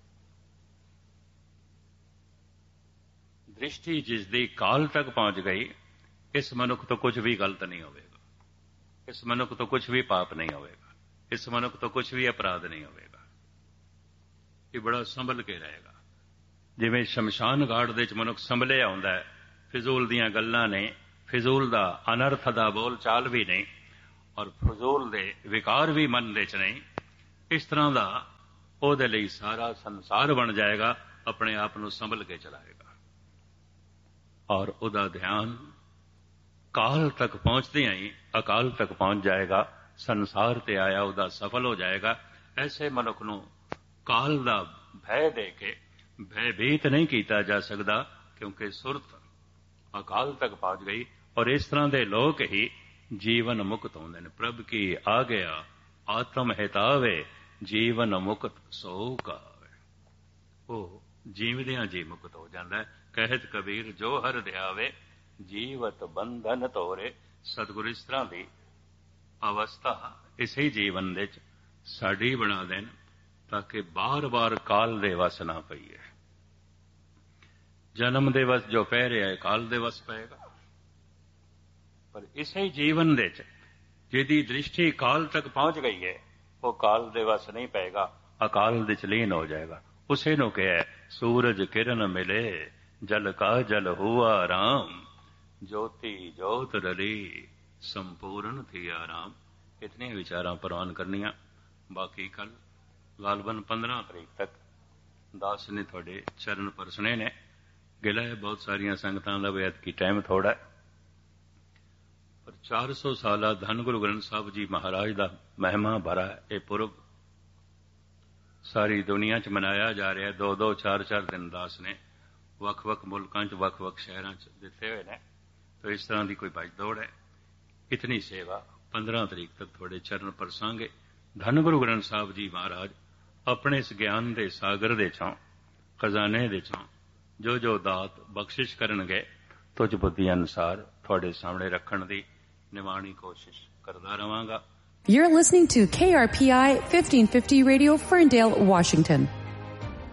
ਦ੍ਰਿਸ਼ਟੀ ਜਿਸ ਦੀ ਕਾਲ ਤੱਕ ਪਹੁੰਚ ਗਈ, ਇਸ ਮਨੁੱਖ ਤੋਂ ਕੁਝ ਵੀ ਗਲਤ ਨਹੀਂ ਹੋਵੇਗਾ, ਇਸ ਮਨੁੱਖ ਤੋਂ ਕੁਝ ਵੀ ਪਾਪ ਨਹੀਂ ਹੋਵੇਗਾ, ਇਸ ਮਨੁੱਖ ਤੋਂ ਕੁਝ ਵੀ ਅਪਰਾਧ ਨਹੀਂ ਹੋਵੇਗਾ। ਇਹ ਬੜਾ ਸੰਭਲ ਕੇ ਰਹੇਗਾ। ਜਿਵੇਂ ਸ਼ਮਸ਼ਾਨ ਘਾਟ ਦੇ ਵਿੱਚ ਮਨੁੱਖ ਸੰਭਲਿਆ ਹੁੰਦਾ ਹੈ, ਫਿਜ਼ੂਲ ਦੀਆਂ ਗੱਲਾਂ ਨੇ, ਫਿਜ਼ੂਲ ਦਾ ਅਨਰਥ ਦਾ ਬੋਲ ਚਾਲ ਵੀ ਨਹੀਂ। ਔਰ ਫਜ਼ੂਲ ਦੇ ਵਿਕਾਰ ਵੀ ਮਨ ਦੇ 'ਚ ਨਹੀਂ। ਇਸ ਤਰ੍ਹਾਂ ਦਾ ਉਹਦੇ ਲਈ ਸਾਰਾ ਸੰਸਾਰ ਬਣ ਜਾਏਗਾ, ਆਪਣੇ ਆਪ ਨੂੰ ਸੰਭਲ ਕੇ ਚਲਾਏਗਾ ਔਰ ਉਹਦਾ ਧਿਆਨ ਕਾਲ ਤੱਕ ਪਹੁੰਚਦਿਆਂ ਹੀ ਅਕਾਲ ਤੱਕ ਪਹੁੰਚ ਜਾਏਗਾ। ਸੰਸਾਰ ਤੇ ਆਇਆ ਉਹਦਾ ਸਫਲ ਹੋ ਜਾਏਗਾ। ਐਸੇ ਮਨੁੱਖ ਨੂੰ ਕਾਲ ਦਾ ਭੈ ਦੇ ਕੇ ਭੈਭੀਤ ਨਹੀਂ ਕੀਤਾ ਜਾ ਸਕਦਾ, ਕਿਉਂਕਿ ਸੁਰਤ ਅਕਾਲ ਤੱਕ ਪਹੁੰਚ ਗਈ। ਔਰ ਇਸ ਤਰ੍ਹਾਂ ਦੇ ਲੋਕ ਹੀ ਜੀਵਨ ਮੁਕਤ ਹੁੰਦੇ ਨੇ। ਪ੍ਰਭ ਕੀ ਆ ਗਿਆ ਆਤਮ ਹਿਤਾਵੇ, ਜੀਵਨ ਮੁਕਤ ਸੋ ਕਾਵੇ। ਉਹ ਜੀਵਦਿਆਂ ਜੀ ਮੁਕਤ ਹੋ ਜਾਂਦਾ। ਕਹਿਤ ਕਬੀਰ ਜੋ ਹਰ ਧਿਆਵੇ, ਜੀਵਤ ਬੰਧਨ ਤੋਰੇ। ਸਤਿਗੁਰ ਇਸ ਤਰ੍ਹਾਂ ਦੀ ਅਵਸਥਾ ਇਸੇ ਜੀਵਨ ਦੇ 'ਚ ਸਾਡੀ ਬਣਾ ਦੇਣ, ਤਾਂ ਕਿ ਬਾਰ-ਬਾਰ ਕਾਲ ਦੇ ਵਸ ਨਾ ਪਈਏ। ਜਨਮ ਦੇ ਵਸ ਜੋ ਪੈ ਰਿਹਾ ਹੈ, ਕਾਲ ਦੇ ਵਸ ਪਏਗਾ। ਪਰ ਇਸੇ ਜੀਵਨ ਦੇ 'ਚ ਜਿਹਦੀ ਦ੍ਰਿਸ਼ਟੀ ਕਾਲ ਤੱਕ ਪਹੁੰਚ ਗਈ ਹੈ, ਉਹ ਕਾਲ ਦੇ ਵਸ ਨਹੀਂ ਪਏਗਾ, ਅਕਾਲ ਦੇ 'ਚ ਲੀਨ ਹੋ ਜਾਏਗਾ। ਉਸੇ ਨੂੰ ਕਿਹਾ ਸੂਰਜ ਕਿਰਨ ਮਿਲੇ, ਜਲ ਕਾ ਜਲ ਹੁਆ ਰਾਮ, ਜੋਤੀ ਜੋਤ ਰਲੀ, ਸੰਪੂਰਨ ਥੀ ਆਰਾਮ। ਇਤਨੀਆਂ ਵਿਚਾਰਾਂ ਪ੍ਰਵਾਨ ਕਰਨੀਆਂ। ਬਾਕੀ ਕੱਲ ਗਾਲਬਨ ਪੰਦਰਾਂ ਤਰੀਕ ਤੱਕ ਦਾਸ ਨੇ ਤੁਹਾਡੇ ਚਰਨ ਪਰਸਣੇ ਨੇ। ਗਿਲਾ ਹੈ ਬਹੁਤ ਸਾਰੀਆਂ ਸੰਗਤਾਂ ਦਾ ਵੀ ਐਤਕੀ ਟਾਈਮ ਥੋੜਾ ਹੈ, ਪਰ ਚਾਰ ਸੌ ਸਾਲਾ ਧੰਨ ਗੁਰੂ ਗ੍ਰੰਥ ਸਾਹਿਬ ਜੀ ਮਹਾਰਾਜ ਦਾ ਮਹਿਮਾ ਭਰਾ ਇਹ ਪੁਰਬ ਸਾਰੀ ਦੁਨੀਆ 'ਚ ਮਨਾਇਆ ਜਾ ਰਿਹਾ। ਦੋ ਦੋ ਚਾਰ ਚਾਰ ਦਿਨ ਦਾਸ ਨੇ ਵੱਖ-ਵੱਖ ਮੁਲਕਾਂ 'ਚ ਵੱਖ-ਵੱਖ ਸ਼ਹਿਰਾਂ 'ਚ ਦਿੱਤੇ ਹੋਏ ਨੇ। ਤਾਂ ਇਸ ਤਰ੍ਹਾਂ ਦੀ ਕੋਈ ਭੱਜ ਦੌੜ ਹੈ। ਇਤਨੀ ਸੇਵਾ ਪੰਦਰਾਂ ਤਰੀਕ ਤੱਕ ਤੁਹਾਡੇ ਚਰਨ ਪਰਸਾਂਗੇ। ਧੰਨ ਗੁਰੂ ਗ੍ਰੰਥ ਸਾਹਿਬ ਜੀ ਮਹਾਰਾਜ ਆਪਣੇ ਇਸ ਗਿਆਨ ਦੇ ਸਾਗਰ ਦੇ 'ਚੋਂ, ਖਜ਼ਾਨੇ ਦੇ 'ਚੋਂ ਜੋ ਜੋ ਦਾਤ ਬਖਸ਼ਿਸ਼ ਕਰਨਗੇ, ਤੁਝ ਬੁੱਧੀ ਅਨੁਸਾਰ ਤੁਹਾਡੇ ਸਾਹਮਣੇ ਰੱਖਣ ਦੀ ਨਿਮਾਣੀ ਕੋਸ਼ਿਸ਼ ਕਰਦਾ ਰਵਾਂਗਾ। You're listening to K R P I fifteen fifty Radio, Ferndale, Washington.